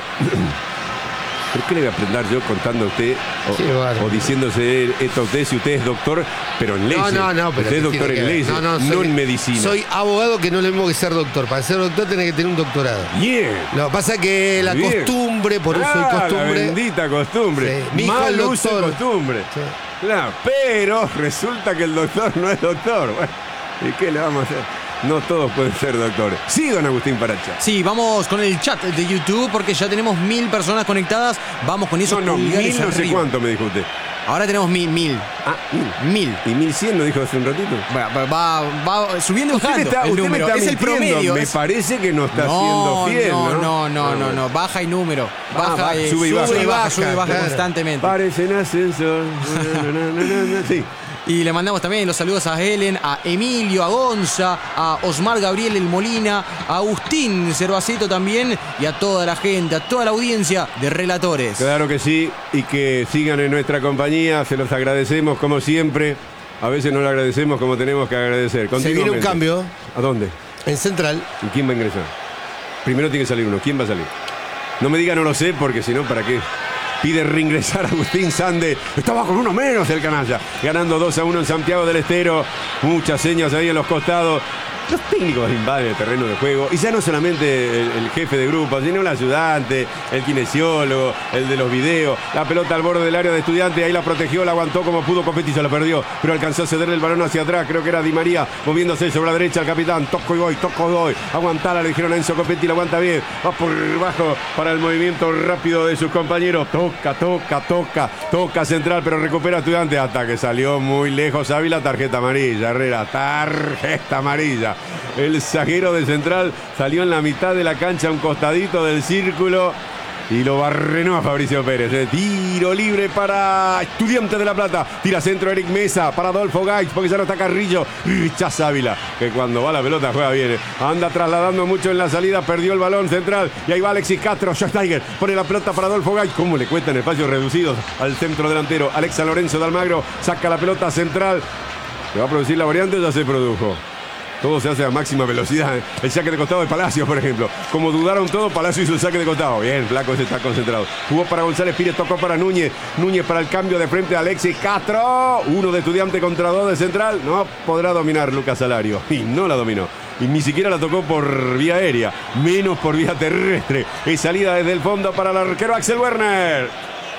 S1: ¿Por qué le voy a aprender yo contando a usted o, o diciéndose esto a usted si usted es doctor, pero en leyes?
S2: No, no, no. Pero
S1: usted es doctor en leyes, no, no, soy, no en medicina.
S2: Soy abogado que no es lo mismo que ser doctor. Para ser doctor tenés que tener un doctorado.
S1: Bien.
S2: Lo que pasa es que la Bien. costumbre, por uso
S1: ah,
S2: y costumbre.
S1: La bendita costumbre.
S2: Sí.
S1: Mal uso de costumbre. Sí. Claro, pero resulta que el doctor no es doctor. Bueno, ¿y qué le vamos a hacer? No todos pueden ser doctores. Sí, don Agustín Paracha.
S4: Sí, vamos con el chat de YouTube porque ya tenemos mil personas conectadas. Vamos con eso.
S1: No, no, mil no sé cuánto me dijo usted.
S4: Ahora tenemos mil, mil.
S1: Ah, mil. Mil. ¿Y mil cien lo dijo hace un ratito?
S4: Va, va, va subiendo
S1: usted
S4: bajando
S1: está,
S4: el
S1: usted
S4: número.
S1: Me está
S4: es el promedio.
S1: Me
S4: es...
S1: parece que no está
S4: no,
S1: siendo fiel, ¿no?
S4: No, no, no, no, no. Baja y número. Baja
S1: ah,
S4: y
S1: sube y baja.
S4: Sube y baja, sube y baja
S2: claro.
S4: constantemente.
S1: Parece en ascensor. no, no, no, no, no, sí.
S4: Y le mandamos también los saludos a Helen, a Emilio, a Gonza, a Osmar Gabriel El Molina, a Agustín Cervacito también y a toda la gente, a toda la audiencia de Relatores.
S1: Claro que sí, y que sigan en nuestra compañía, se los agradecemos como siempre. A veces no lo agradecemos como tenemos que agradecer.
S2: Se viene un cambio.
S1: ¿A dónde?
S2: En Central.
S1: ¿Y quién va a ingresar? Primero tiene que salir uno. ¿Quién va a salir? No me diga no lo sé, porque si no, ¿para qué? Pide reingresar a Agustín Sande. Estaba con uno menos el canalla. Ganando dos a uno en Santiago del Estero. Muchas señas ahí en los costados. Los técnicos invaden el terreno de juego. Y ya no solamente el, el jefe de grupo, sino el ayudante, el kinesiólogo, el de los videos. La pelota al borde del área de Estudiantes. Ahí la protegió, la aguantó como pudo. Copetti se la perdió. Pero alcanzó a cederle el balón hacia atrás. Creo que era Di María moviéndose sobre la derecha. El capitán. Toco y voy, toco y voy. Aguantala, le dijeron a Enzo Copetti. La aguanta bien. Va por bajo para el movimiento rápido de sus compañeros. Toca, toca, toca. Toca Central, pero recupera Estudiantes. Hasta que salió muy lejos Ávila. Tarjeta amarilla. Herrera. Tarjeta amarilla. El zaguero de Central salió en la mitad de la cancha, un costadito del círculo, y lo barrenó a Fabricio Pérez. Eh. Tiro libre para Estudiantes de La Plata. Tira centro Eric Mesa para Adolfo Gaich, porque ya no está Carrillo. Rechaza Ávila, que cuando va la pelota juega bien. Eh. Anda trasladando mucho en la salida, perdió el balón Central. Y ahí va Alexis Castro. Schweinsteiger pone la pelota para Adolfo Gaich. ¿Cómo le cuesta en espacios reducidos al centro delantero? Alexa Lorenzo de Almagro saca la pelota Central. ¿Se va a producir la variante? Ya se produjo. Todo se hace a máxima velocidad. El saque de costado de Palacios, por ejemplo. Como dudaron todo, Palacio hizo el saque de costado. Bien, Flaco se está concentrado. Jugó para González Pires, tocó para Núñez. Núñez para el cambio de frente a Alexis Castro. Uno de Estudiante contra dos de Central. No podrá dominar Lucas Salario. Y no la dominó. Y ni siquiera la tocó por vía aérea. Menos por vía terrestre. Es salida desde el fondo para el arquero Axel Werner.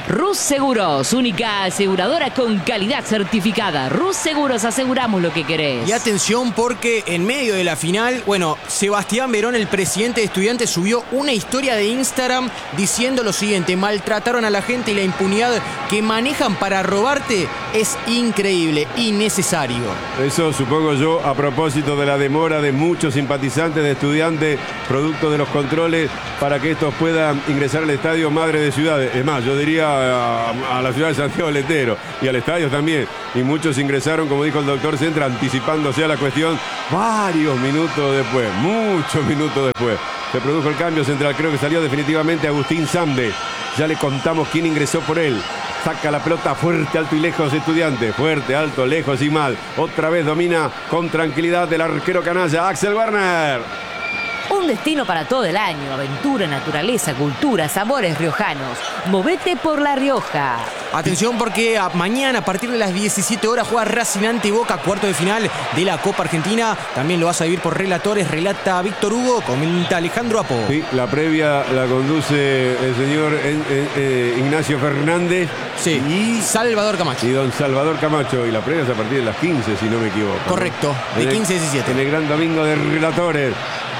S3: Rus Seguros, única aseguradora con calidad certificada. Rus Seguros, aseguramos lo que querés.
S4: Y atención porque en medio de la final, bueno, Sebastián Verón, el presidente de Estudiantes, subió una historia de Instagram diciendo lo siguiente: maltrataron a la gente y la impunidad que manejan para robarte es increíble, innecesario.
S1: Eso supongo yo a propósito de la demora de muchos simpatizantes de Estudiantes, producto de los controles, para que estos puedan ingresar al estadio Madre de Ciudades. Es más, yo diría a, a la ciudad de Santiago del Estero y al estadio también. Y muchos ingresaron, como dijo el doctor Centra, anticipándose a la cuestión varios minutos después, muchos minutos después. Se produjo el cambio central, creo que salió definitivamente Agustín Samde. Ya le contamos quién ingresó por él. Saca la pelota fuerte, alto y lejos Estudiante. Fuerte, alto, lejos y mal. Otra vez domina con tranquilidad el arquero canalla Axel Werner.
S3: Un destino para todo el año. Aventura, naturaleza, cultura, sabores riojanos. Movete por La Rioja.
S4: Atención porque a, mañana a partir de las diecisiete horas juega Racing ante Boca, cuarto de final de la Copa Argentina. También lo vas a vivir por relatores, relata Víctor Hugo, comenta Alejandro Apo.
S1: Sí, la previa la conduce el señor eh, eh, Ignacio Fernández.
S4: Sí, y Salvador Camacho.
S1: Y don Salvador Camacho. Y la previa es a partir de las quince, si no me equivoco.
S4: Correcto, ¿no? De quince a diecisiete.
S1: En el gran domingo de relatores.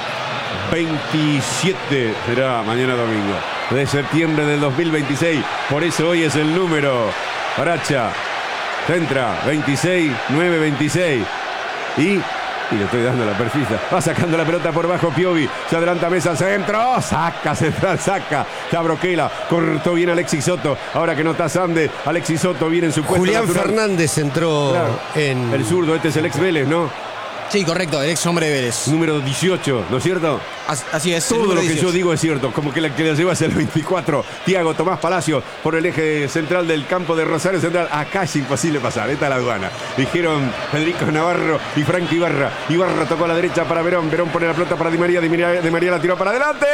S1: veintisiete será mañana domingo de septiembre del dos mil veintiséis. Por eso hoy es el número. Paracha, Centra, veintiséis, nueve, veintiséis. Y, y le estoy dando la perfisa. Va sacando la pelota por bajo Piovi. Se adelanta Mesa, centro. Saca, central, saca. Está Broquela. Cortó bien Alexis Soto. Ahora que no está Sande, Alexis Soto viene en su puesto
S2: Julián
S1: natural.
S2: Fernández entró
S1: Claro.
S2: en...
S1: El zurdo, este es el ex Vélez, ¿no?
S4: Sí, correcto, el ex hombre de Vélez.
S1: Número dieciocho, ¿no es cierto?
S4: As- Así es.
S1: Todo lo que yo digo es cierto, como que la que la lleva es el veinticuatro. Tiago Tomás Palacio por el eje central del campo de Rosario Central. Acá es imposible pasar, esta es la aduana. Dijeron Federico Navarro y Franco Ibarra. Ibarra tocó a la derecha para Verón. Verón pone la pelota para Di María. Di María, Di María la tiró para adelante.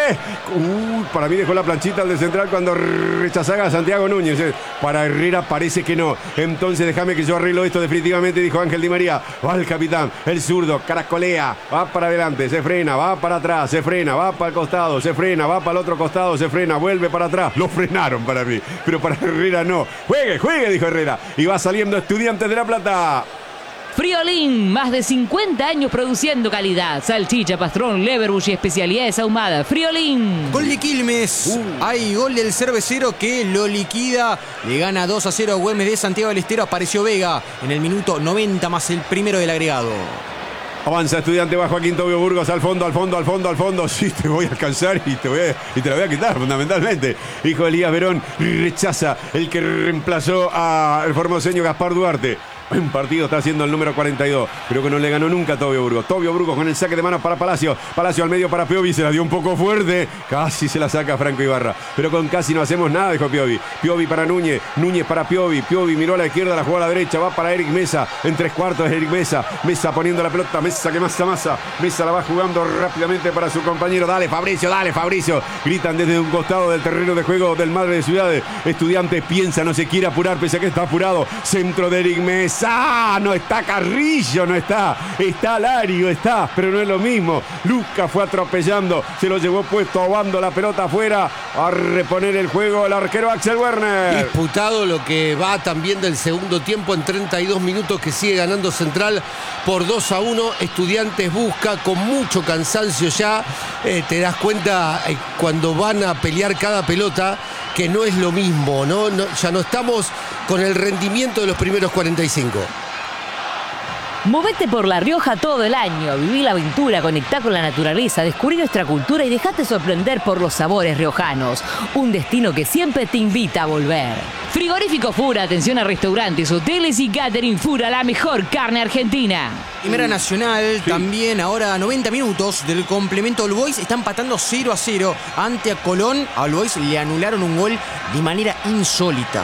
S1: Uh, para mí dejó la planchita al de central cuando rechazaba a Santiago Núñez. Para Herrera parece que no. Entonces déjame que yo arreglo esto definitivamente, dijo Ángel Di María. Va el capitán, el zurdo, caracolea. Va para adelante, se frena, va para atrás, se frena, va para el costado, se frena, va para el otro costado, se frena, vuelve para atrás. Lo frenaron para mí, pero para Herrera no. Juegue, juegue, dijo Herrera. Y va saliendo Estudiantes de La Plata.
S3: Friolín, más de cincuenta años produciendo calidad. Salchicha, pastrón, leverbush y especialidades ahumadas. Friolín.
S4: Gol de Quilmes. Uh. Hay gol del cervecero que lo liquida. Le gana dos a cero a Güemes de Santiago del Estero. Apareció Vega en el minuto noventa más el primero del agregado.
S1: Avanza Estudiante bajo a Quintovio Burgos, al fondo, al fondo, al fondo, al fondo. Sí, te voy a alcanzar y te, voy a, y te la voy a quitar, fundamentalmente. Hijo de Elías Verón rechaza el que reemplazó al formoseño Gaspar Duarte. Buen partido está haciendo el número cuarenta y dos, pero que no le ganó nunca a Tobio Burgos. Tobio Burgos con el saque de manos para Palacio. Palacio al medio para Piovi, se la dio un poco fuerte. Casi se la saca Franco Ibarra, pero con casi no hacemos nada, dijo Piovi. Piovi para Núñez, Núñez para Piovi. Piovi miró a la izquierda, la jugó a la derecha, va para Eric Mesa. En tres cuartos es Eric Mesa. Mesa poniendo la pelota, Mesa que masa, masa. Mesa la va jugando rápidamente para su compañero. Dale Fabricio, dale Fabricio. Gritan desde un costado del terreno de juego del Madre de Ciudades. Estudiantes piensa, no se quiere apurar, pese a que está apurado. Centro de Eric Mesa. ¡Ah! No está Carrillo, no está. Está Lario, está, pero no es lo mismo. Lucas fue atropellando, se lo llevó puesto, ahogando la pelota afuera. A reponer el juego el arquero Axel Werner.
S2: Disputado lo que va también del segundo tiempo en treinta y dos minutos, que sigue ganando Central por dos a uno. Estudiantes busca con mucho cansancio ya. Eh, te das cuenta eh, cuando van a pelear cada pelota que no es lo mismo, ¿no? No, ya no estamos con el rendimiento de los primeros cuarenta y cinco.
S3: Movete por La Rioja todo el año. Viví la aventura, conectá con la naturaleza, descubrí nuestra cultura y dejate sorprender por los sabores riojanos. Un destino que siempre te invita a volver. Frigorífico Fura, atención a restaurantes, hoteles y catering. Fura, la mejor carne argentina.
S4: Primera Nacional,
S1: Sí.
S4: también ahora a noventa minutos del complemento. All Boys está empatando cero a cero ante a Colón. A All Boys le anularon un gol de manera insólita.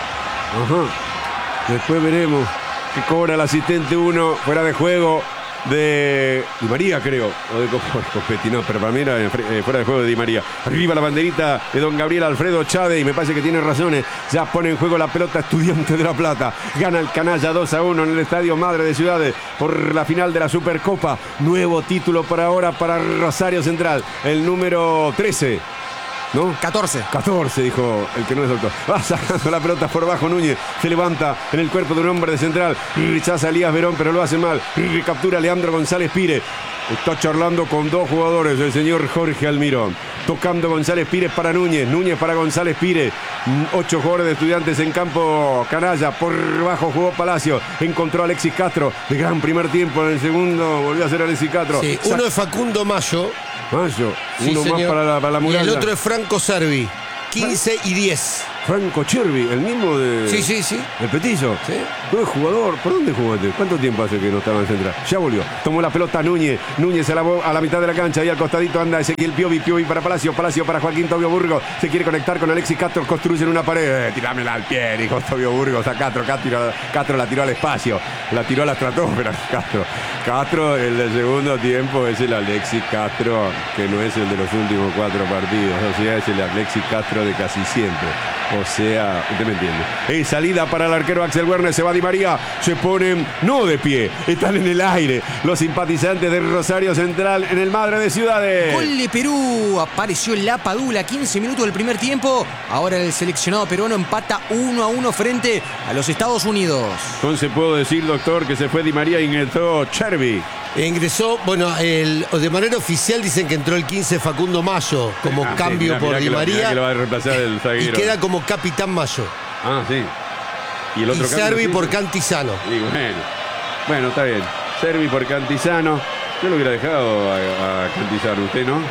S1: Ajá. Después veremos que cobra el asistente uno fuera de juego de Di María, creo. O de Copetti, no, pero para mí era eh, fuera de juego de Di María. Arriba la banderita de don Gabriel Alfredo Chávez, y me parece que tiene razones. Ya pone en juego la pelota Estudiante de La Plata. Gana el canalla dos a uno en el Estadio Madre de Ciudades por la final de la Supercopa. Nuevo título por ahora para Rosario Central, el número trece. ¿No?
S4: catorce.
S1: catorce, dijo el que no es doctor. Va sacando la pelota por bajo Núñez. Se levanta en el cuerpo de un hombre de central. Rechaza a Elías Verón, pero lo hace mal. Recaptura a Leandro González Pires. Está charlando con dos jugadores, el señor Jorge Almirón. Tocando González Pires para Núñez. Núñez para González Pires. Ocho jugadores de Estudiantes en campo canalla. Por bajo jugó Palacio. Encontró a Alexis Castro. De gran primer tiempo. En el segundo volvió a ser Alexis Castro.
S2: Sí, uno es Facundo Mayo.
S1: Mayo.
S2: Sí,
S1: Uno
S2: señor.
S1: más para la, para la muralla.
S2: Y el otro es Franco Servi. quince y diez.
S1: Franco Chervi, el mismo de...
S2: Sí, sí, sí.
S1: El petizo.
S2: Sí.
S1: Buen jugador. ¿Por dónde jugaste? ¿Cuánto tiempo hace que no estaba en central? Ya volvió. Tomó la pelota Núñez. Núñez a la, a la mitad de la cancha. Ahí al costadito anda Ezequiel Piovi. Piovi para Palacio. Palacio para Joaquín Tobio Burgos. Se quiere conectar con Alexis Castro. Construyen una pared. Eh, tirámela al pie, dijo Tobio Burgos a Castro. Castro. Castro la tiró al espacio. La tiró a la estratosfera. Castro. Castro, el del segundo tiempo, es el Alexis Castro, que no es el de los últimos cuatro partidos. O sea, es el Alexis Castro de casi siempre. O sea, usted me entiende. Es salida para el arquero Axel Werner. Se va Di María. Se ponen, no de pie, están en el aire los simpatizantes de Rosario Central en el Madre de Ciudades.
S4: Gol de Perú. Apareció la Padula. quince minutos del primer tiempo. Ahora el seleccionado peruano empata uno a uno frente a los Estados Unidos.
S1: Entonces puedo decir, doctor, que se fue Di María y ingresó Chervi.
S2: Ingresó, bueno, el, de manera oficial dicen que entró el quince Facundo Mayo como
S1: Ah, sí,
S2: cambio
S1: mirá,
S2: por
S1: mirá
S2: Di
S1: que lo- mirá
S2: María.
S1: que lo va a reemplazar el
S2: Y
S1: zaguero.
S2: queda como capitán Mayo.
S1: Ah, sí. Y el otro
S2: Y Servi
S1: cambio,
S2: por
S1: sí.
S2: Cantizano.
S1: Y bueno, bueno, está bien. Servi por Cantizano. Yo lo hubiera dejado a, a Cantizano, ¿usted no?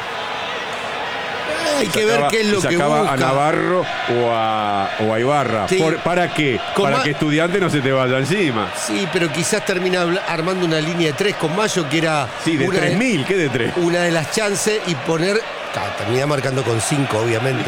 S2: Hay que ver
S1: Sacaba-
S2: qué es lo que
S1: sacaba
S2: busca.
S1: a Navarro o a, o a Ibarra.
S2: Sí.
S1: Por- ¿Para qué?
S2: Con
S1: Para
S2: ma-
S1: que Estudiante no se te vaya encima.
S2: Sí, pero quizás termina habla- armando una línea de tres con Mayo que era
S1: Sí, de
S2: una,
S1: tres mil, ¿qué de tres?
S2: una de las chances y poner. Claro, termina marcando con cinco, obviamente.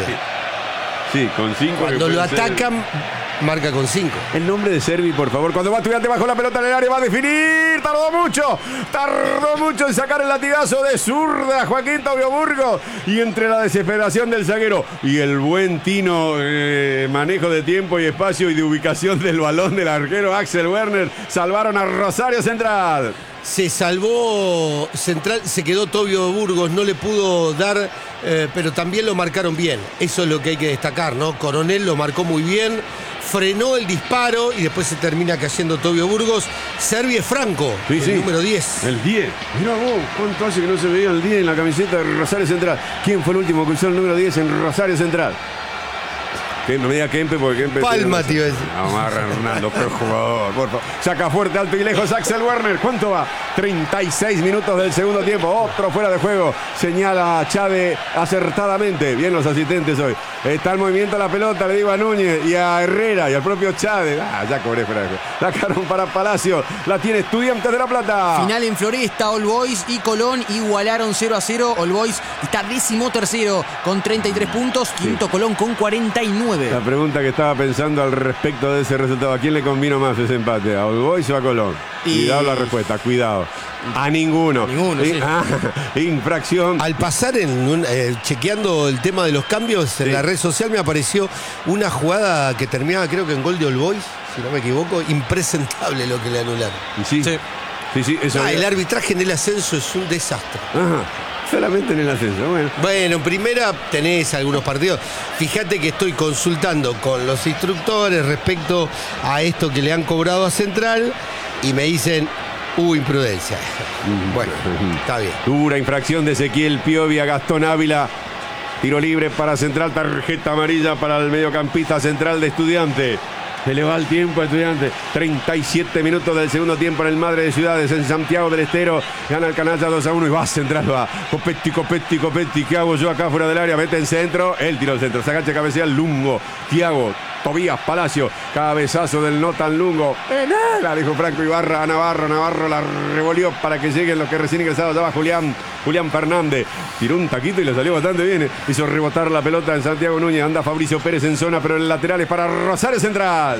S1: Sí, con cinco.
S2: Cuando
S1: que
S2: lo
S1: pueden ser-
S2: atacan, marca con cinco.
S1: El nombre de Servi, por favor. Cuando va Estudiante bajo la pelota en el área, va a definir. Tardó mucho. Tardó mucho en sacar el latigazo de zurda Joaquín Tobio Burgos. Y entre la desesperación del zaguero y el buen tino eh, manejo de tiempo y espacio y de ubicación del balón del arquero Axel Werner, salvaron a Rosario Central.
S2: Se salvó Central, se quedó Tobio Burgos, no le pudo dar, eh, pero también lo marcaron bien. Eso es lo que hay que destacar, ¿no? Coronel lo marcó muy bien, frenó el disparo y después se termina cayendo Tobio Burgos. Servi es Franco,
S1: Sí,
S2: el
S1: sí.
S2: número diez.
S1: El diez. Mira vos, ¿cuánto hace que no se veía el diez en la camiseta de Rosario Central? ¿Quién fue el último que usó el número diez en Rosario Central? Que no me diga Kempe porque Kempe...
S2: Palma,
S1: tiene-
S2: tío, ese.
S1: Amarra Hernando, qué jugador, por favor. Saca fuerte, alto y lejos Axel Werner. ¿Cuánto va? treinta y seis minutos del segundo tiempo. Otro fuera de juego. Señala Chade acertadamente. Bien los asistentes hoy. Está en movimiento la pelota, le digo a Núñez y a Herrera y al propio Chade. Ah, ya cobré fuera de juego. Sacaron para Palacio. La tiene Estudiantes de La Plata.
S4: Final en Floresta, All Boys y Colón igualaron cero a cero. All Boys está décimo tercero con treinta y tres puntos. Quinto Colón con cuarenta y nueve.
S1: La pregunta que estaba pensando al respecto de ese resultado, ¿a quién le convino más ese empate? ¿A All Boys o a Colón?
S4: Y-
S1: Cuidado la respuesta, cuidado. A ninguno.
S4: A ninguno,
S1: Y-
S4: sí.
S1: ah, infracción.
S2: Al pasar en un- eh, chequeando el tema de los cambios en
S1: Sí.
S2: la red social me apareció una jugada que terminaba creo que en gol de All Boys, si no me equivoco, impresentable lo que le anularon.
S1: Y sí, sí,
S4: Sí.
S1: sí, eso.
S2: Ah,
S1: había-
S2: el arbitraje en el ascenso es un desastre.
S1: Ajá, solamente en el ascenso. Bueno,
S2: Bueno, en primera tenés algunos partidos. Fíjate que estoy consultando con los instructores respecto a esto que le han cobrado a Central y me dicen, hubo imprudencia. Bueno, está bien.
S1: dura infracción de Ezequiel Piovi a Gastón Ávila. Tiro libre para Central, tarjeta amarilla para el mediocampista central de Estudiante. Se le va el tiempo a Estudiante. treinta y siete minutos del segundo tiempo en el Madre de Ciudades, en Santiago del Estero. Gana el canalla dos a uno y va Central, va. Copetti, Copetti, Copetti. ¿Qué hago yo acá fuera del área? Mete en centro. Él tiró el centro. Se agacha, cabecea el Lungo. Tiago. Tobías Palacio, cabezazo del no tan Lungo. Penala, dijo Franco Ibarra a Navarro. Navarro la revolvió para que lleguen los que recién ingresados. Ya va Julián, Julián Fernández. Tiró un taquito y le salió bastante bien. Hizo rebotar la pelota en Santiago Núñez. Anda Fabricio Pérez en zona, pero el lateral es para Rosario Central.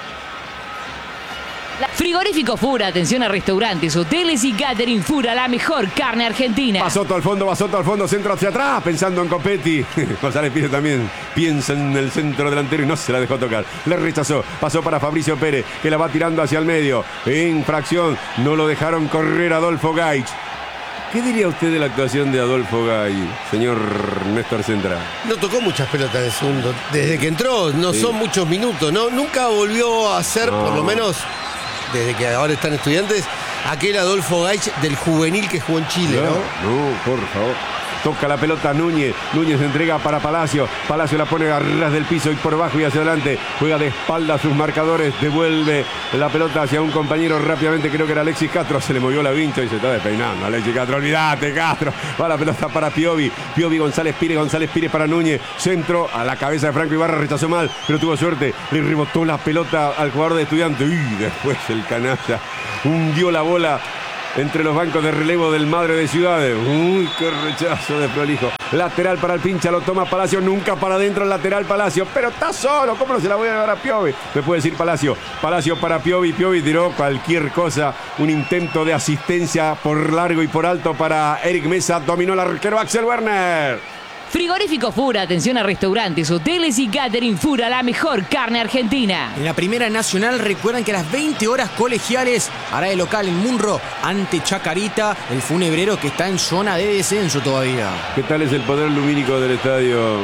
S3: Frigorífico Fura, atención a restaurantes, hoteles y catering. Fura, la mejor carne argentina.
S1: Basoto al fondo, Basoto al fondo, centro hacia atrás, pensando en Copetti. González Pires también piensa en el centro delantero y no se la dejó tocar. Le rechazó, pasó para Fabricio Pérez, que la va tirando hacia el medio. Infracción, no lo dejaron correr Adolfo Gaich. ¿Qué diría usted de la actuación de Adolfo Gay, señor Néstor Central?
S2: No tocó muchas pelotas de segundo. Desde que entró, no sí. son muchos minutos, ¿no? Nunca volvió a ser, no. por lo menos, desde que ahora están Estudiantes, aquel Adolfo Gay del juvenil que jugó en Chile, ¿no?
S1: No, no por favor. Toca la pelota Núñez. Núñez entrega para Palacio. Palacio la pone a ras del piso y por abajo y hacia adelante. Juega de espalda a sus marcadores. Devuelve la pelota hacia un compañero rápidamente. Creo que era Alexis Castro. Se le movió la vincha y se está despeinando. Alexis Castro, olvídate, Castro. Va la pelota para Piovi. Piovi, González Pires. González Pires para Núñez. Centro a la cabeza de Franco Ibarra. Rechazó mal, pero tuvo suerte. Le rebotó la pelota al jugador de Estudiantes. Y después el canalla hundió la bola entre los bancos de relevo del Madre de Ciudades. Uy, qué rechazo de prolijo. Lateral para el pincha, lo toma Palacio, nunca para adentro el lateral Palacio, pero está solo, ¿cómo no se la voy a dar a Piovi? Me puede decir Palacio, Palacio para Piovi, Piovi tiró cualquier cosa, un intento de asistencia por largo y por alto para Eric Mesa, dominó el arquero Axel Werner.
S3: Frigorífico Fura, atención a restaurantes, hoteles y catering. Fura, la mejor carne argentina.
S4: En la Primera Nacional recuerdan que a las veinte horas Colegiales hará de local en Munro ante Chacarita, el funebrero que está en zona de descenso todavía.
S1: ¿Qué tal es el poder lumínico del estadio?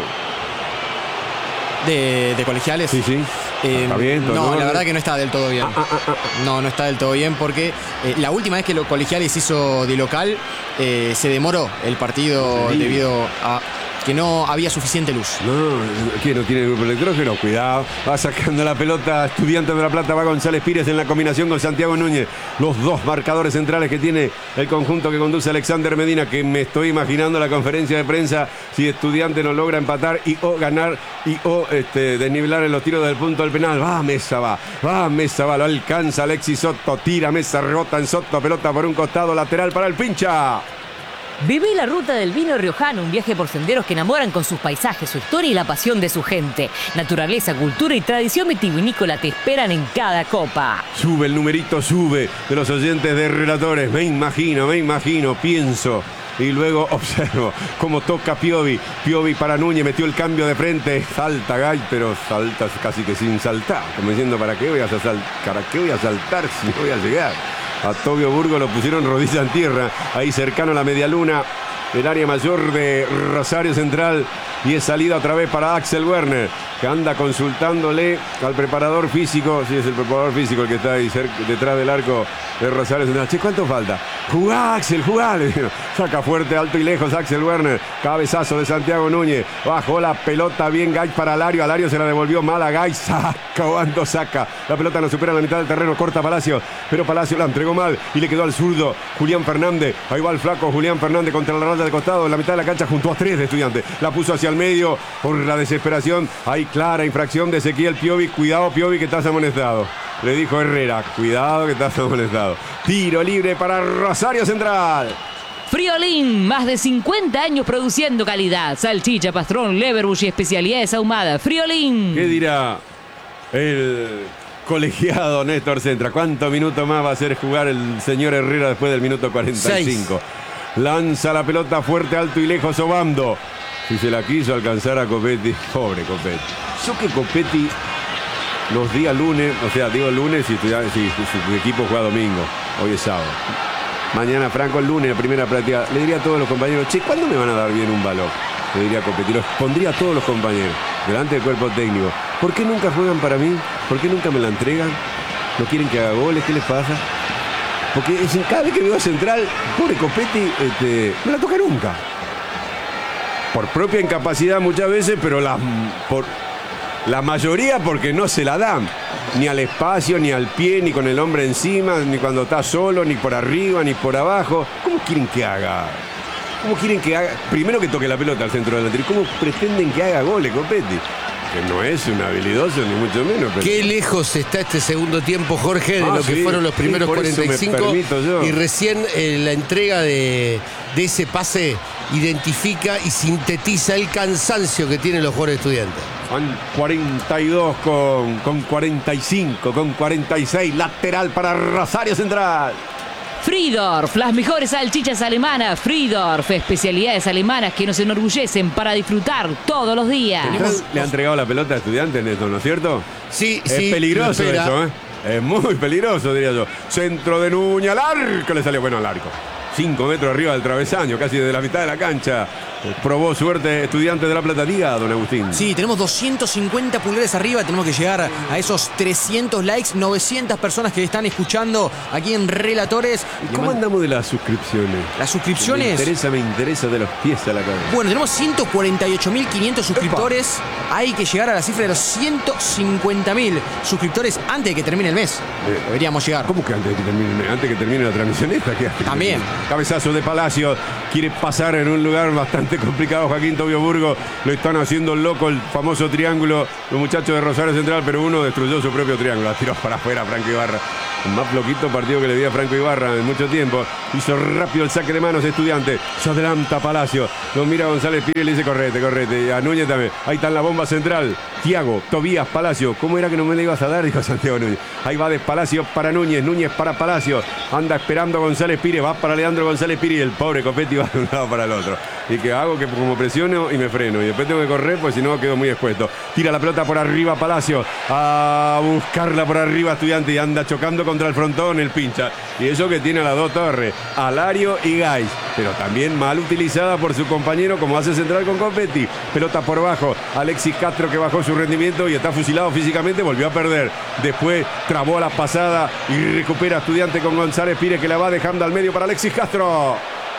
S4: De, de Colegiales.
S1: Sí, sí.
S4: Eh,
S1: ¿Está bien?
S4: No,
S1: ¿no?
S4: la verdad que no está del todo bien.
S1: Ah, ah, ah, ah.
S4: No, no está del todo bien porque eh, la última vez que los Colegiales hizo de local eh, se demoró el partido sí. debido a que no había suficiente luz.
S1: No, ¿quién no tiene el grupo electrógeno? Cuidado, va sacando la pelota Estudiantes de La Plata, va González Pires en la combinación con Santiago Núñez. Los dos marcadores centrales que tiene el conjunto que conduce Alexander Medina, que me estoy imaginando la conferencia de prensa si Estudiantes no logra empatar y o ganar y o este, desnivelar en los tiros del punto del penal. Va Mesa, va, va Mesa, va, lo alcanza Alexis Soto, tira Mesa, rebota en Soto, pelota por un costado, lateral para el pincha.
S3: Viví la ruta del vino riojano, un viaje por senderos que enamoran con sus paisajes, su historia y la pasión de su gente. Naturaleza, cultura y tradición vitivinícola te esperan en cada copa.
S1: Sube el numerito, sube de los oyentes de Relatores. Me imagino, me imagino, pienso. Y luego observo cómo toca Piovi. Piovi para Núñez, metió el cambio de frente. Salta Gay, pero salta casi que sin saltar. Como diciendo, ¿para qué voy a saltar? ¿Para qué voy a saltar si no voy a llegar? A Tobio Burgo lo pusieron rodilla en tierra, ahí cercano a la medialuna del área mayor de Rosario Central. Y es salida otra vez para Axel Werner, que anda consultándole al preparador físico. Sí, es el preparador físico el que está ahí cerca, detrás del arco de Rosario Central. Che, ¿cuánto falta? Jugá, Axel, jugá. Saca fuerte, alto y lejos Axel Werner. Cabezazo de Santiago Núñez. Bajó la pelota bien Gay para Alario. Alario se la devolvió mal a Gay. Saca, cuando saca. La pelota no supera la mitad del terreno. Corta Palacio. Pero Palacio la entregó mal y le quedó al zurdo Julián Fernández. Ahí va el flaco Julián Fernández contra la raya de costado. En la mitad de la cancha junto a tres de Estudiantes. La puso hacia el medio por la desesperación. Hay clara infracción de Ezequiel Piovi. Cuidado, Piovi, que estás amonestado. Le dijo Herrera, cuidado que estás amonestado. Tiro libre para Rosario Central.
S3: Friolín, más de cincuenta años produciendo calidad. Salchicha, pastrón, leverbush y especialidades ahumadas. Friolín.
S1: ¿Qué dirá el colegiado Néstor Centra? ¿Cuántos minutos más va a hacer jugar el señor Herrera después del minuto cuarenta y cinco? Seis. Lanza la pelota fuerte, alto y lejos, Obando. Si se la quiso alcanzar a Copetti, pobre Copetti. Yo que Copetti los días lunes, o sea, digo lunes si, si, si su equipo juega domingo, hoy es sábado. Mañana Franco el lunes, la primera práctica. Le diría a todos los compañeros, che, ¿cuándo me van a dar bien un balón? Le diría a Copetti, los pondría a todos los compañeros, delante del cuerpo técnico. ¿Por qué nunca juegan para mí? ¿Por qué nunca me la entregan? ¿No quieren que haga goles? ¿Qué les pasa? Porque cada vez que veo a Central, pobre Copetti, este, no la toca nunca. Por propia incapacidad muchas veces, pero la, por, la mayoría porque no se la dan. Ni al espacio, ni al pie, ni con el hombre encima, ni cuando está solo, ni por arriba, ni por abajo. ¿Cómo quieren que haga? ¿Cómo quieren que haga? Primero que toque la pelota al centro delantero. ¿Cómo pretenden que haga goles, Copetti? Que no es un habilidoso, ni mucho menos. Pero...
S2: Qué lejos está este segundo tiempo, Jorge, de
S1: ah,
S2: lo que
S1: sí,
S2: fueron los primeros
S1: sí,
S2: cuarenta y cinco. Y recién eh, la entrega de, de ese pase identifica y sintetiza el cansancio que tienen los jugadores Estudiantes.
S1: Van cuarenta y dos con, con cuarenta y cinco, con cuarenta y seis. Lateral para Rosario Central.
S3: Friedorf, las mejores salchichas alemanas. Friedorf, especialidades alemanas que nos enorgullecen para disfrutar todos los días.
S1: ¿Le han entregado la pelota a Estudiantes, Néstor, no es cierto?
S2: Sí,
S1: es
S2: sí.
S1: Es peligroso eso, ¿eh? Es muy peligroso, diría yo. Centro de Núñez al arco. Le salió bueno al arco. cinco metros arriba del travesaño, casi desde la mitad de la cancha. Probó suerte Estudiantes de La Plata. Diga, don Agustín.
S4: Sí, tenemos doscientos cincuenta pulgares arriba, tenemos que llegar a esos trescientos likes, novecientas personas que están escuchando aquí en Relatores.
S1: ¿Y cómo andamos de las suscripciones?
S4: Las suscripciones...
S1: Me interesa, me interesa de los pies a la cabeza.
S4: Bueno, tenemos ciento cuarenta y ocho mil quinientos suscriptores. Epa. Hay que llegar a la cifra de los ciento cincuenta mil suscriptores antes de que termine el mes. Eh, Deberíamos llegar.
S1: ¿Cómo que antes de que termine, antes de que termine la transmisión esta?
S4: También.
S1: Cabezazo de Palacio. Quiere pasar en un lugar bastante complicado Joaquín Tobio Burgo. Lo están haciendo loco el famoso triángulo. Los muchachos de Rosario Central, pero uno destruyó su propio triángulo. La tiró para afuera Franco Ibarra. El más loquito partido que le di a Franco Ibarra en mucho tiempo. Hizo rápido el saque de manos Estudiante. Se adelanta Palacio. Lo mira González Pires y le dice correte, correte. Y a Núñez también. Ahí está en la bomba central. Tiago, Tobías, Palacio. ¿Cómo era que no me le ibas a dar? Dijo Santiago Núñez. Ahí va de Palacio para Núñez. Núñez para Palacio. Anda esperando González Pires. Va para Leandro González Pires. Y el pobre Copetti va de un lado para el otro. Y que hago que como presiono y me freno. Y después tengo que correr, pues si no quedo muy expuesto. Tira la pelota por arriba Palacio. A buscarla por arriba Estudiante. Y anda chocando contra el frontón el pincha. Y eso que tiene a las dos torres. Alario y Gais. Pero también mal utilizada por su compañero como hace Central con Copetti. Pelota por bajo. Alexis Castro que bajó su rendimiento y está fusilado físicamente. Volvió a perder. Después trabó a la pasada y recupera Estudiante con González Pires que la va dejando al medio para Alexis Castro.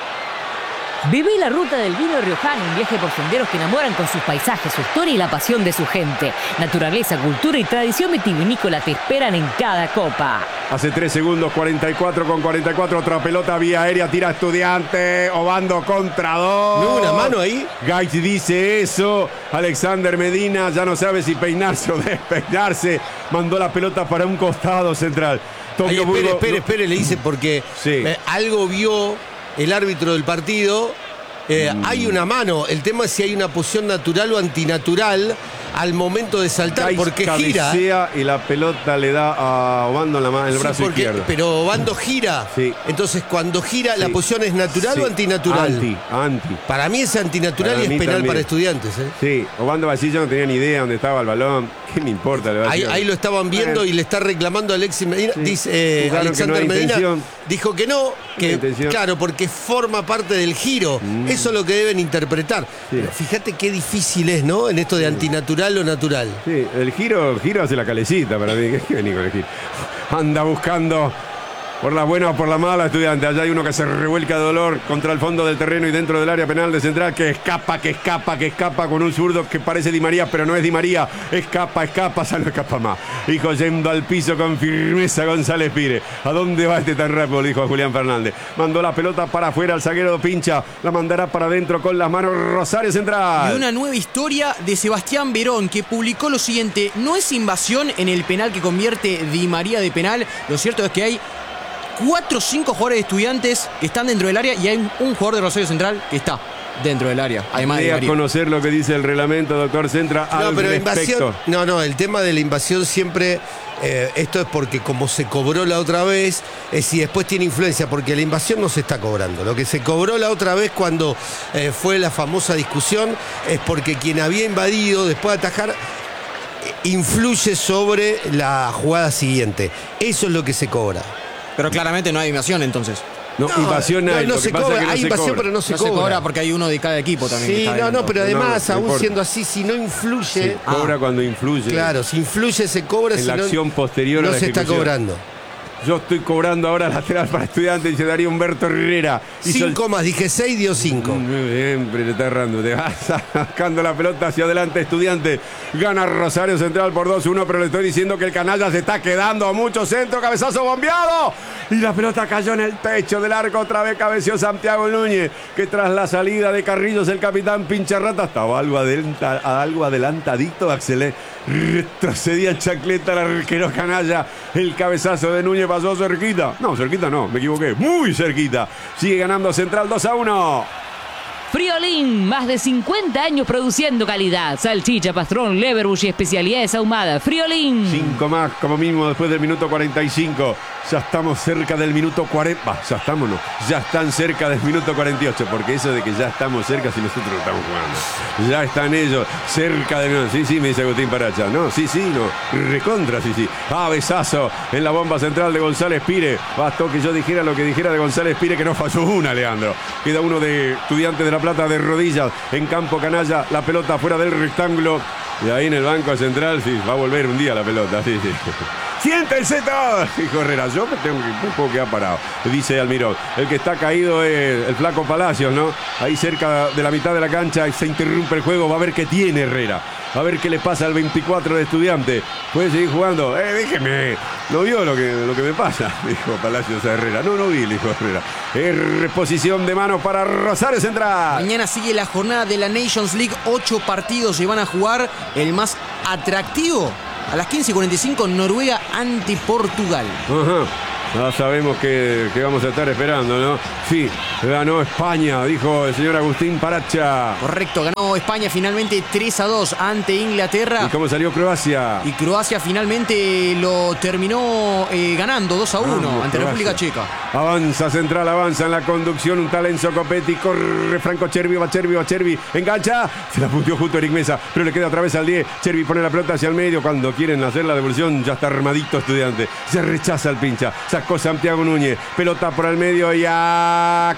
S3: Viví la ruta del vino riojano, un viaje por senderos que enamoran con sus paisajes, su historia y la pasión de su gente. Naturaleza, cultura y tradición vitivinícola te esperan en cada copa.
S1: Hace tres segundos, cuarenta y cuatro con cuarenta y cuatro, otra pelota vía aérea, tira Estudiante, Obando contra dos.
S2: ¿No hubo una mano ahí?
S1: Gait dice eso, Alexander Medina ya no sabe si peinarse o despeinarse, mandó la pelota para un costado Central.
S2: Ay, espere, espere, espere, le dice porque
S1: sí.
S2: eh, algo vio el árbitro del partido. Eh, mm. Hay una mano. El tema es si hay una posición natural o antinatural al momento de saltar, Gais porque gira.
S1: Y la pelota le da a Obando en, la mano, en el
S2: sí,
S1: brazo
S2: porque,
S1: izquierdo.
S2: Pero Obando gira.
S1: Sí.
S2: Entonces, cuando gira, sí. ¿la posición es natural
S1: sí.
S2: o antinatural?
S1: Anti, anti.
S2: Para mí es antinatural para y es penal también. Para Estudiantes. ¿eh?
S1: Sí, Obando va a decir, yo no tenía ni idea dónde estaba el balón. ¿Qué me importa? Le va a
S2: ahí, ahí lo estaban viendo bueno. Y le está reclamando a Alexis Medina. Sí. Dice, eh, Alexander no Medina intención. Dijo que no, que no claro, porque forma parte del giro. Mm. Eso es lo que deben interpretar. Sí. Pero fíjate qué difícil es, ¿no? En esto de antinatural o natural.
S1: Sí, el giro, giro hace la calecita para mí. ¿Qué venir con el giro? Anda buscando por la buena o por la mala Estudiante. Allá hay uno que se revuelca de dolor contra el fondo del terreno y dentro del área penal de Central, que escapa, que escapa, que escapa con un zurdo que parece Di María, pero no es Di María. Escapa, escapa, ya no escapa más. Hijo yendo al piso con firmeza González Pires. ¿A dónde va este tan rápido? Le dijo a Julián Fernández. Mandó la pelota para afuera, el zaguero Pincha. La mandará para adentro con las manos Rosario Central.
S4: Y una nueva historia de Sebastián Verón, que publicó lo siguiente: no es invasión en el penal que convierte Di María de penal. Lo cierto es que hay cuatro o cinco jugadores de Estudiantes que están dentro del área y hay un jugador de Rosario Central que está dentro del área. Además de
S1: María. Conocer lo que dice el reglamento, doctor Centra,
S2: no,
S1: al
S2: pero
S1: respecto.
S2: Invasión, no, no, el tema de la invasión siempre, eh, esto es porque como se cobró la otra vez, es si después tiene influencia, porque la invasión no se está cobrando. Lo que se cobró la otra vez cuando eh, fue la famosa discusión es porque quien había invadido después de atajar influye sobre la jugada siguiente. Eso es lo que se cobra.
S4: Pero claramente no hay invasión entonces.
S1: No, no invasión
S2: no,
S1: hay.
S2: no se cobra. No hay se invasión, cobra. Pero no se
S4: no
S2: cobra.
S4: se cobra porque hay uno de cada equipo también.
S2: Sí,
S4: que está
S2: no, no, pero además,
S1: no, no,
S2: aún
S1: no
S2: siendo así, si no influye.
S1: Se cobra ah. cuando influye.
S2: Claro, si influye, se cobra.
S1: En
S2: si
S1: la
S2: no,
S1: acción posterior
S2: no
S1: a la
S2: se está cobrando.
S1: Yo estoy cobrando ahora lateral para Estudiantes, dice Darío Humberto Herrera.
S2: Cinco el... más, dije seis, dio cinco.
S1: Siempre le está errando. Te vas sacando la pelota hacia adelante, Estudiante. Gana Rosario Central por dos uno, pero le estoy diciendo que el canalla se está quedando a mucho centro. Cabezazo bombeado. Y la pelota cayó en el techo del arco. Otra vez cabeció Santiago Núñez, que tras la salida de Carrillos, el capitán Pincharrata estaba algo, adelanta, algo adelantadito. Axel retrocedía en chancleta al arquero canalla. El cabezazo de Núñez pasó cerquita. No, cerquita no, me equivoqué. Muy cerquita. Sigue ganando Central dos a uno.
S3: Friolín, más de cincuenta años produciendo calidad. Salchicha, pastrón, leverbush y especialidades ahumadas. Friolín.
S1: Cinco más como mínimo después del minuto cuarenta y cinco. Ya estamos cerca del minuto cuarenta. Bah, ya estamos, no. Ya están cerca del minuto cuarenta y ocho. Porque eso de que ya estamos cerca si nosotros lo estamos jugando. Ya están ellos cerca del... Sí, sí, me dice Agustín Paracha. No, sí, sí, no. Recontra, sí, sí. Ah, besazo en la bomba central de González Pire. Bastó que yo dijera lo que dijera de González Pire, que no falló una, Leandro. Queda uno de Estudiantes de La Plata de rodillas en campo canalla. La pelota fuera del rectángulo. Y ahí en el banco central, sí, va a volver un día la pelota, sí, sí. ¡Siéntense todos! Dijo Herrera, yo me tengo que, un poco quedar parado. Dice Almirón, el que está caído es el flaco Palacios, ¿no? Ahí cerca de la mitad de la cancha y se interrumpe el juego, va a ver qué tiene Herrera. A ver qué le pasa al veinticuatro de Estudiantes. Puede seguir jugando. Eh, déjeme. ¿No vio lo que, lo que me pasa? Dijo Palacios a Herrera. No, no vi, dijo Herrera. Es reposición de manos para Rosario Central.
S4: Mañana sigue la jornada de la Nations League. Ocho partidos se van a jugar. El más atractivo, a las quince cuarenta y cinco, Noruega ante Portugal.
S1: Ajá. Ya sabemos que, que vamos a estar esperando, ¿no? Sí, ganó España, dijo el señor Agustín Paracha.
S4: Correcto, ganó España finalmente tres a dos ante Inglaterra.
S1: ¿Y cómo salió Croacia?
S4: Y Croacia finalmente lo terminó eh, ganando dos a uno
S1: Vamos,
S4: ante
S1: Croacia.
S4: República Checa.
S1: Avanza Central, avanza en la conducción un tal Enzo Copetti, corre Franco Chervi, va Chervi, va Chervi, engancha, se la puntió justo Eric Mesa, pero le queda otra vez al diez, Chervi pone la pelota hacia el medio, cuando quieren hacer la devolución ya está armadito Estudiante, se rechaza el pincha, sacó Santiago Núñez, pelota por el medio y a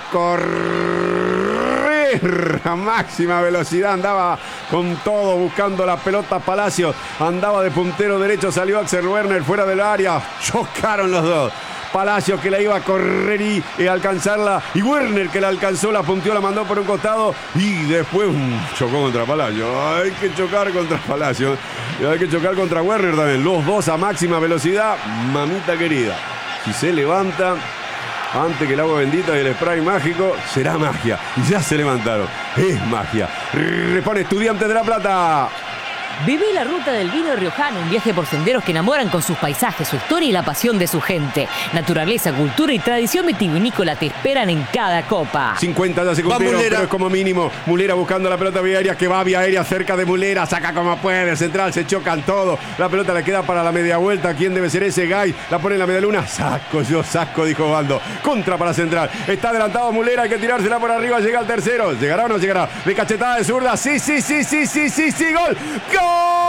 S1: correr a máxima velocidad, andaba con todo buscando la pelota Palacios, andaba de puntero derecho, salió Axel Werner fuera del área, chocaron los dos. Palacios que la iba a correr y, y alcanzarla, y Werner que la alcanzó, la punteó, la mandó por un costado y después um, chocó contra Palacios. Hay que chocar contra Palacios y hay que chocar contra Werner también, los dos a máxima velocidad. Mamita querida, si se levanta antes que el agua bendita y el spray mágico, será magia. Y ya se levantaron, es magia. Repone Estudiantes de La Plata.
S3: Viví la ruta del vino riojano, un viaje por senderos que enamoran con sus paisajes, su historia y la pasión de su gente. Naturaleza, cultura y tradición vitivinícola te esperan en cada copa.
S1: cincuenta ya se cumplieron, pero es como mínimo. Mulera buscando la pelota vía aérea, que va vía aérea cerca de Mulera, saca como puede, el central, se chocan todos. La pelota le queda para la media vuelta. ¿Quién debe ser ese? Gay, la pone en la media luna. Saco, yo saco, dijo Bando. Contra para central. Está adelantado Mulera, hay que tirársela por arriba, llega el tercero. ¿Llegará o no llegará? De cachetada de zurda, sí, sí, sí, sí, sí, sí, sí, gol. ¡Gol!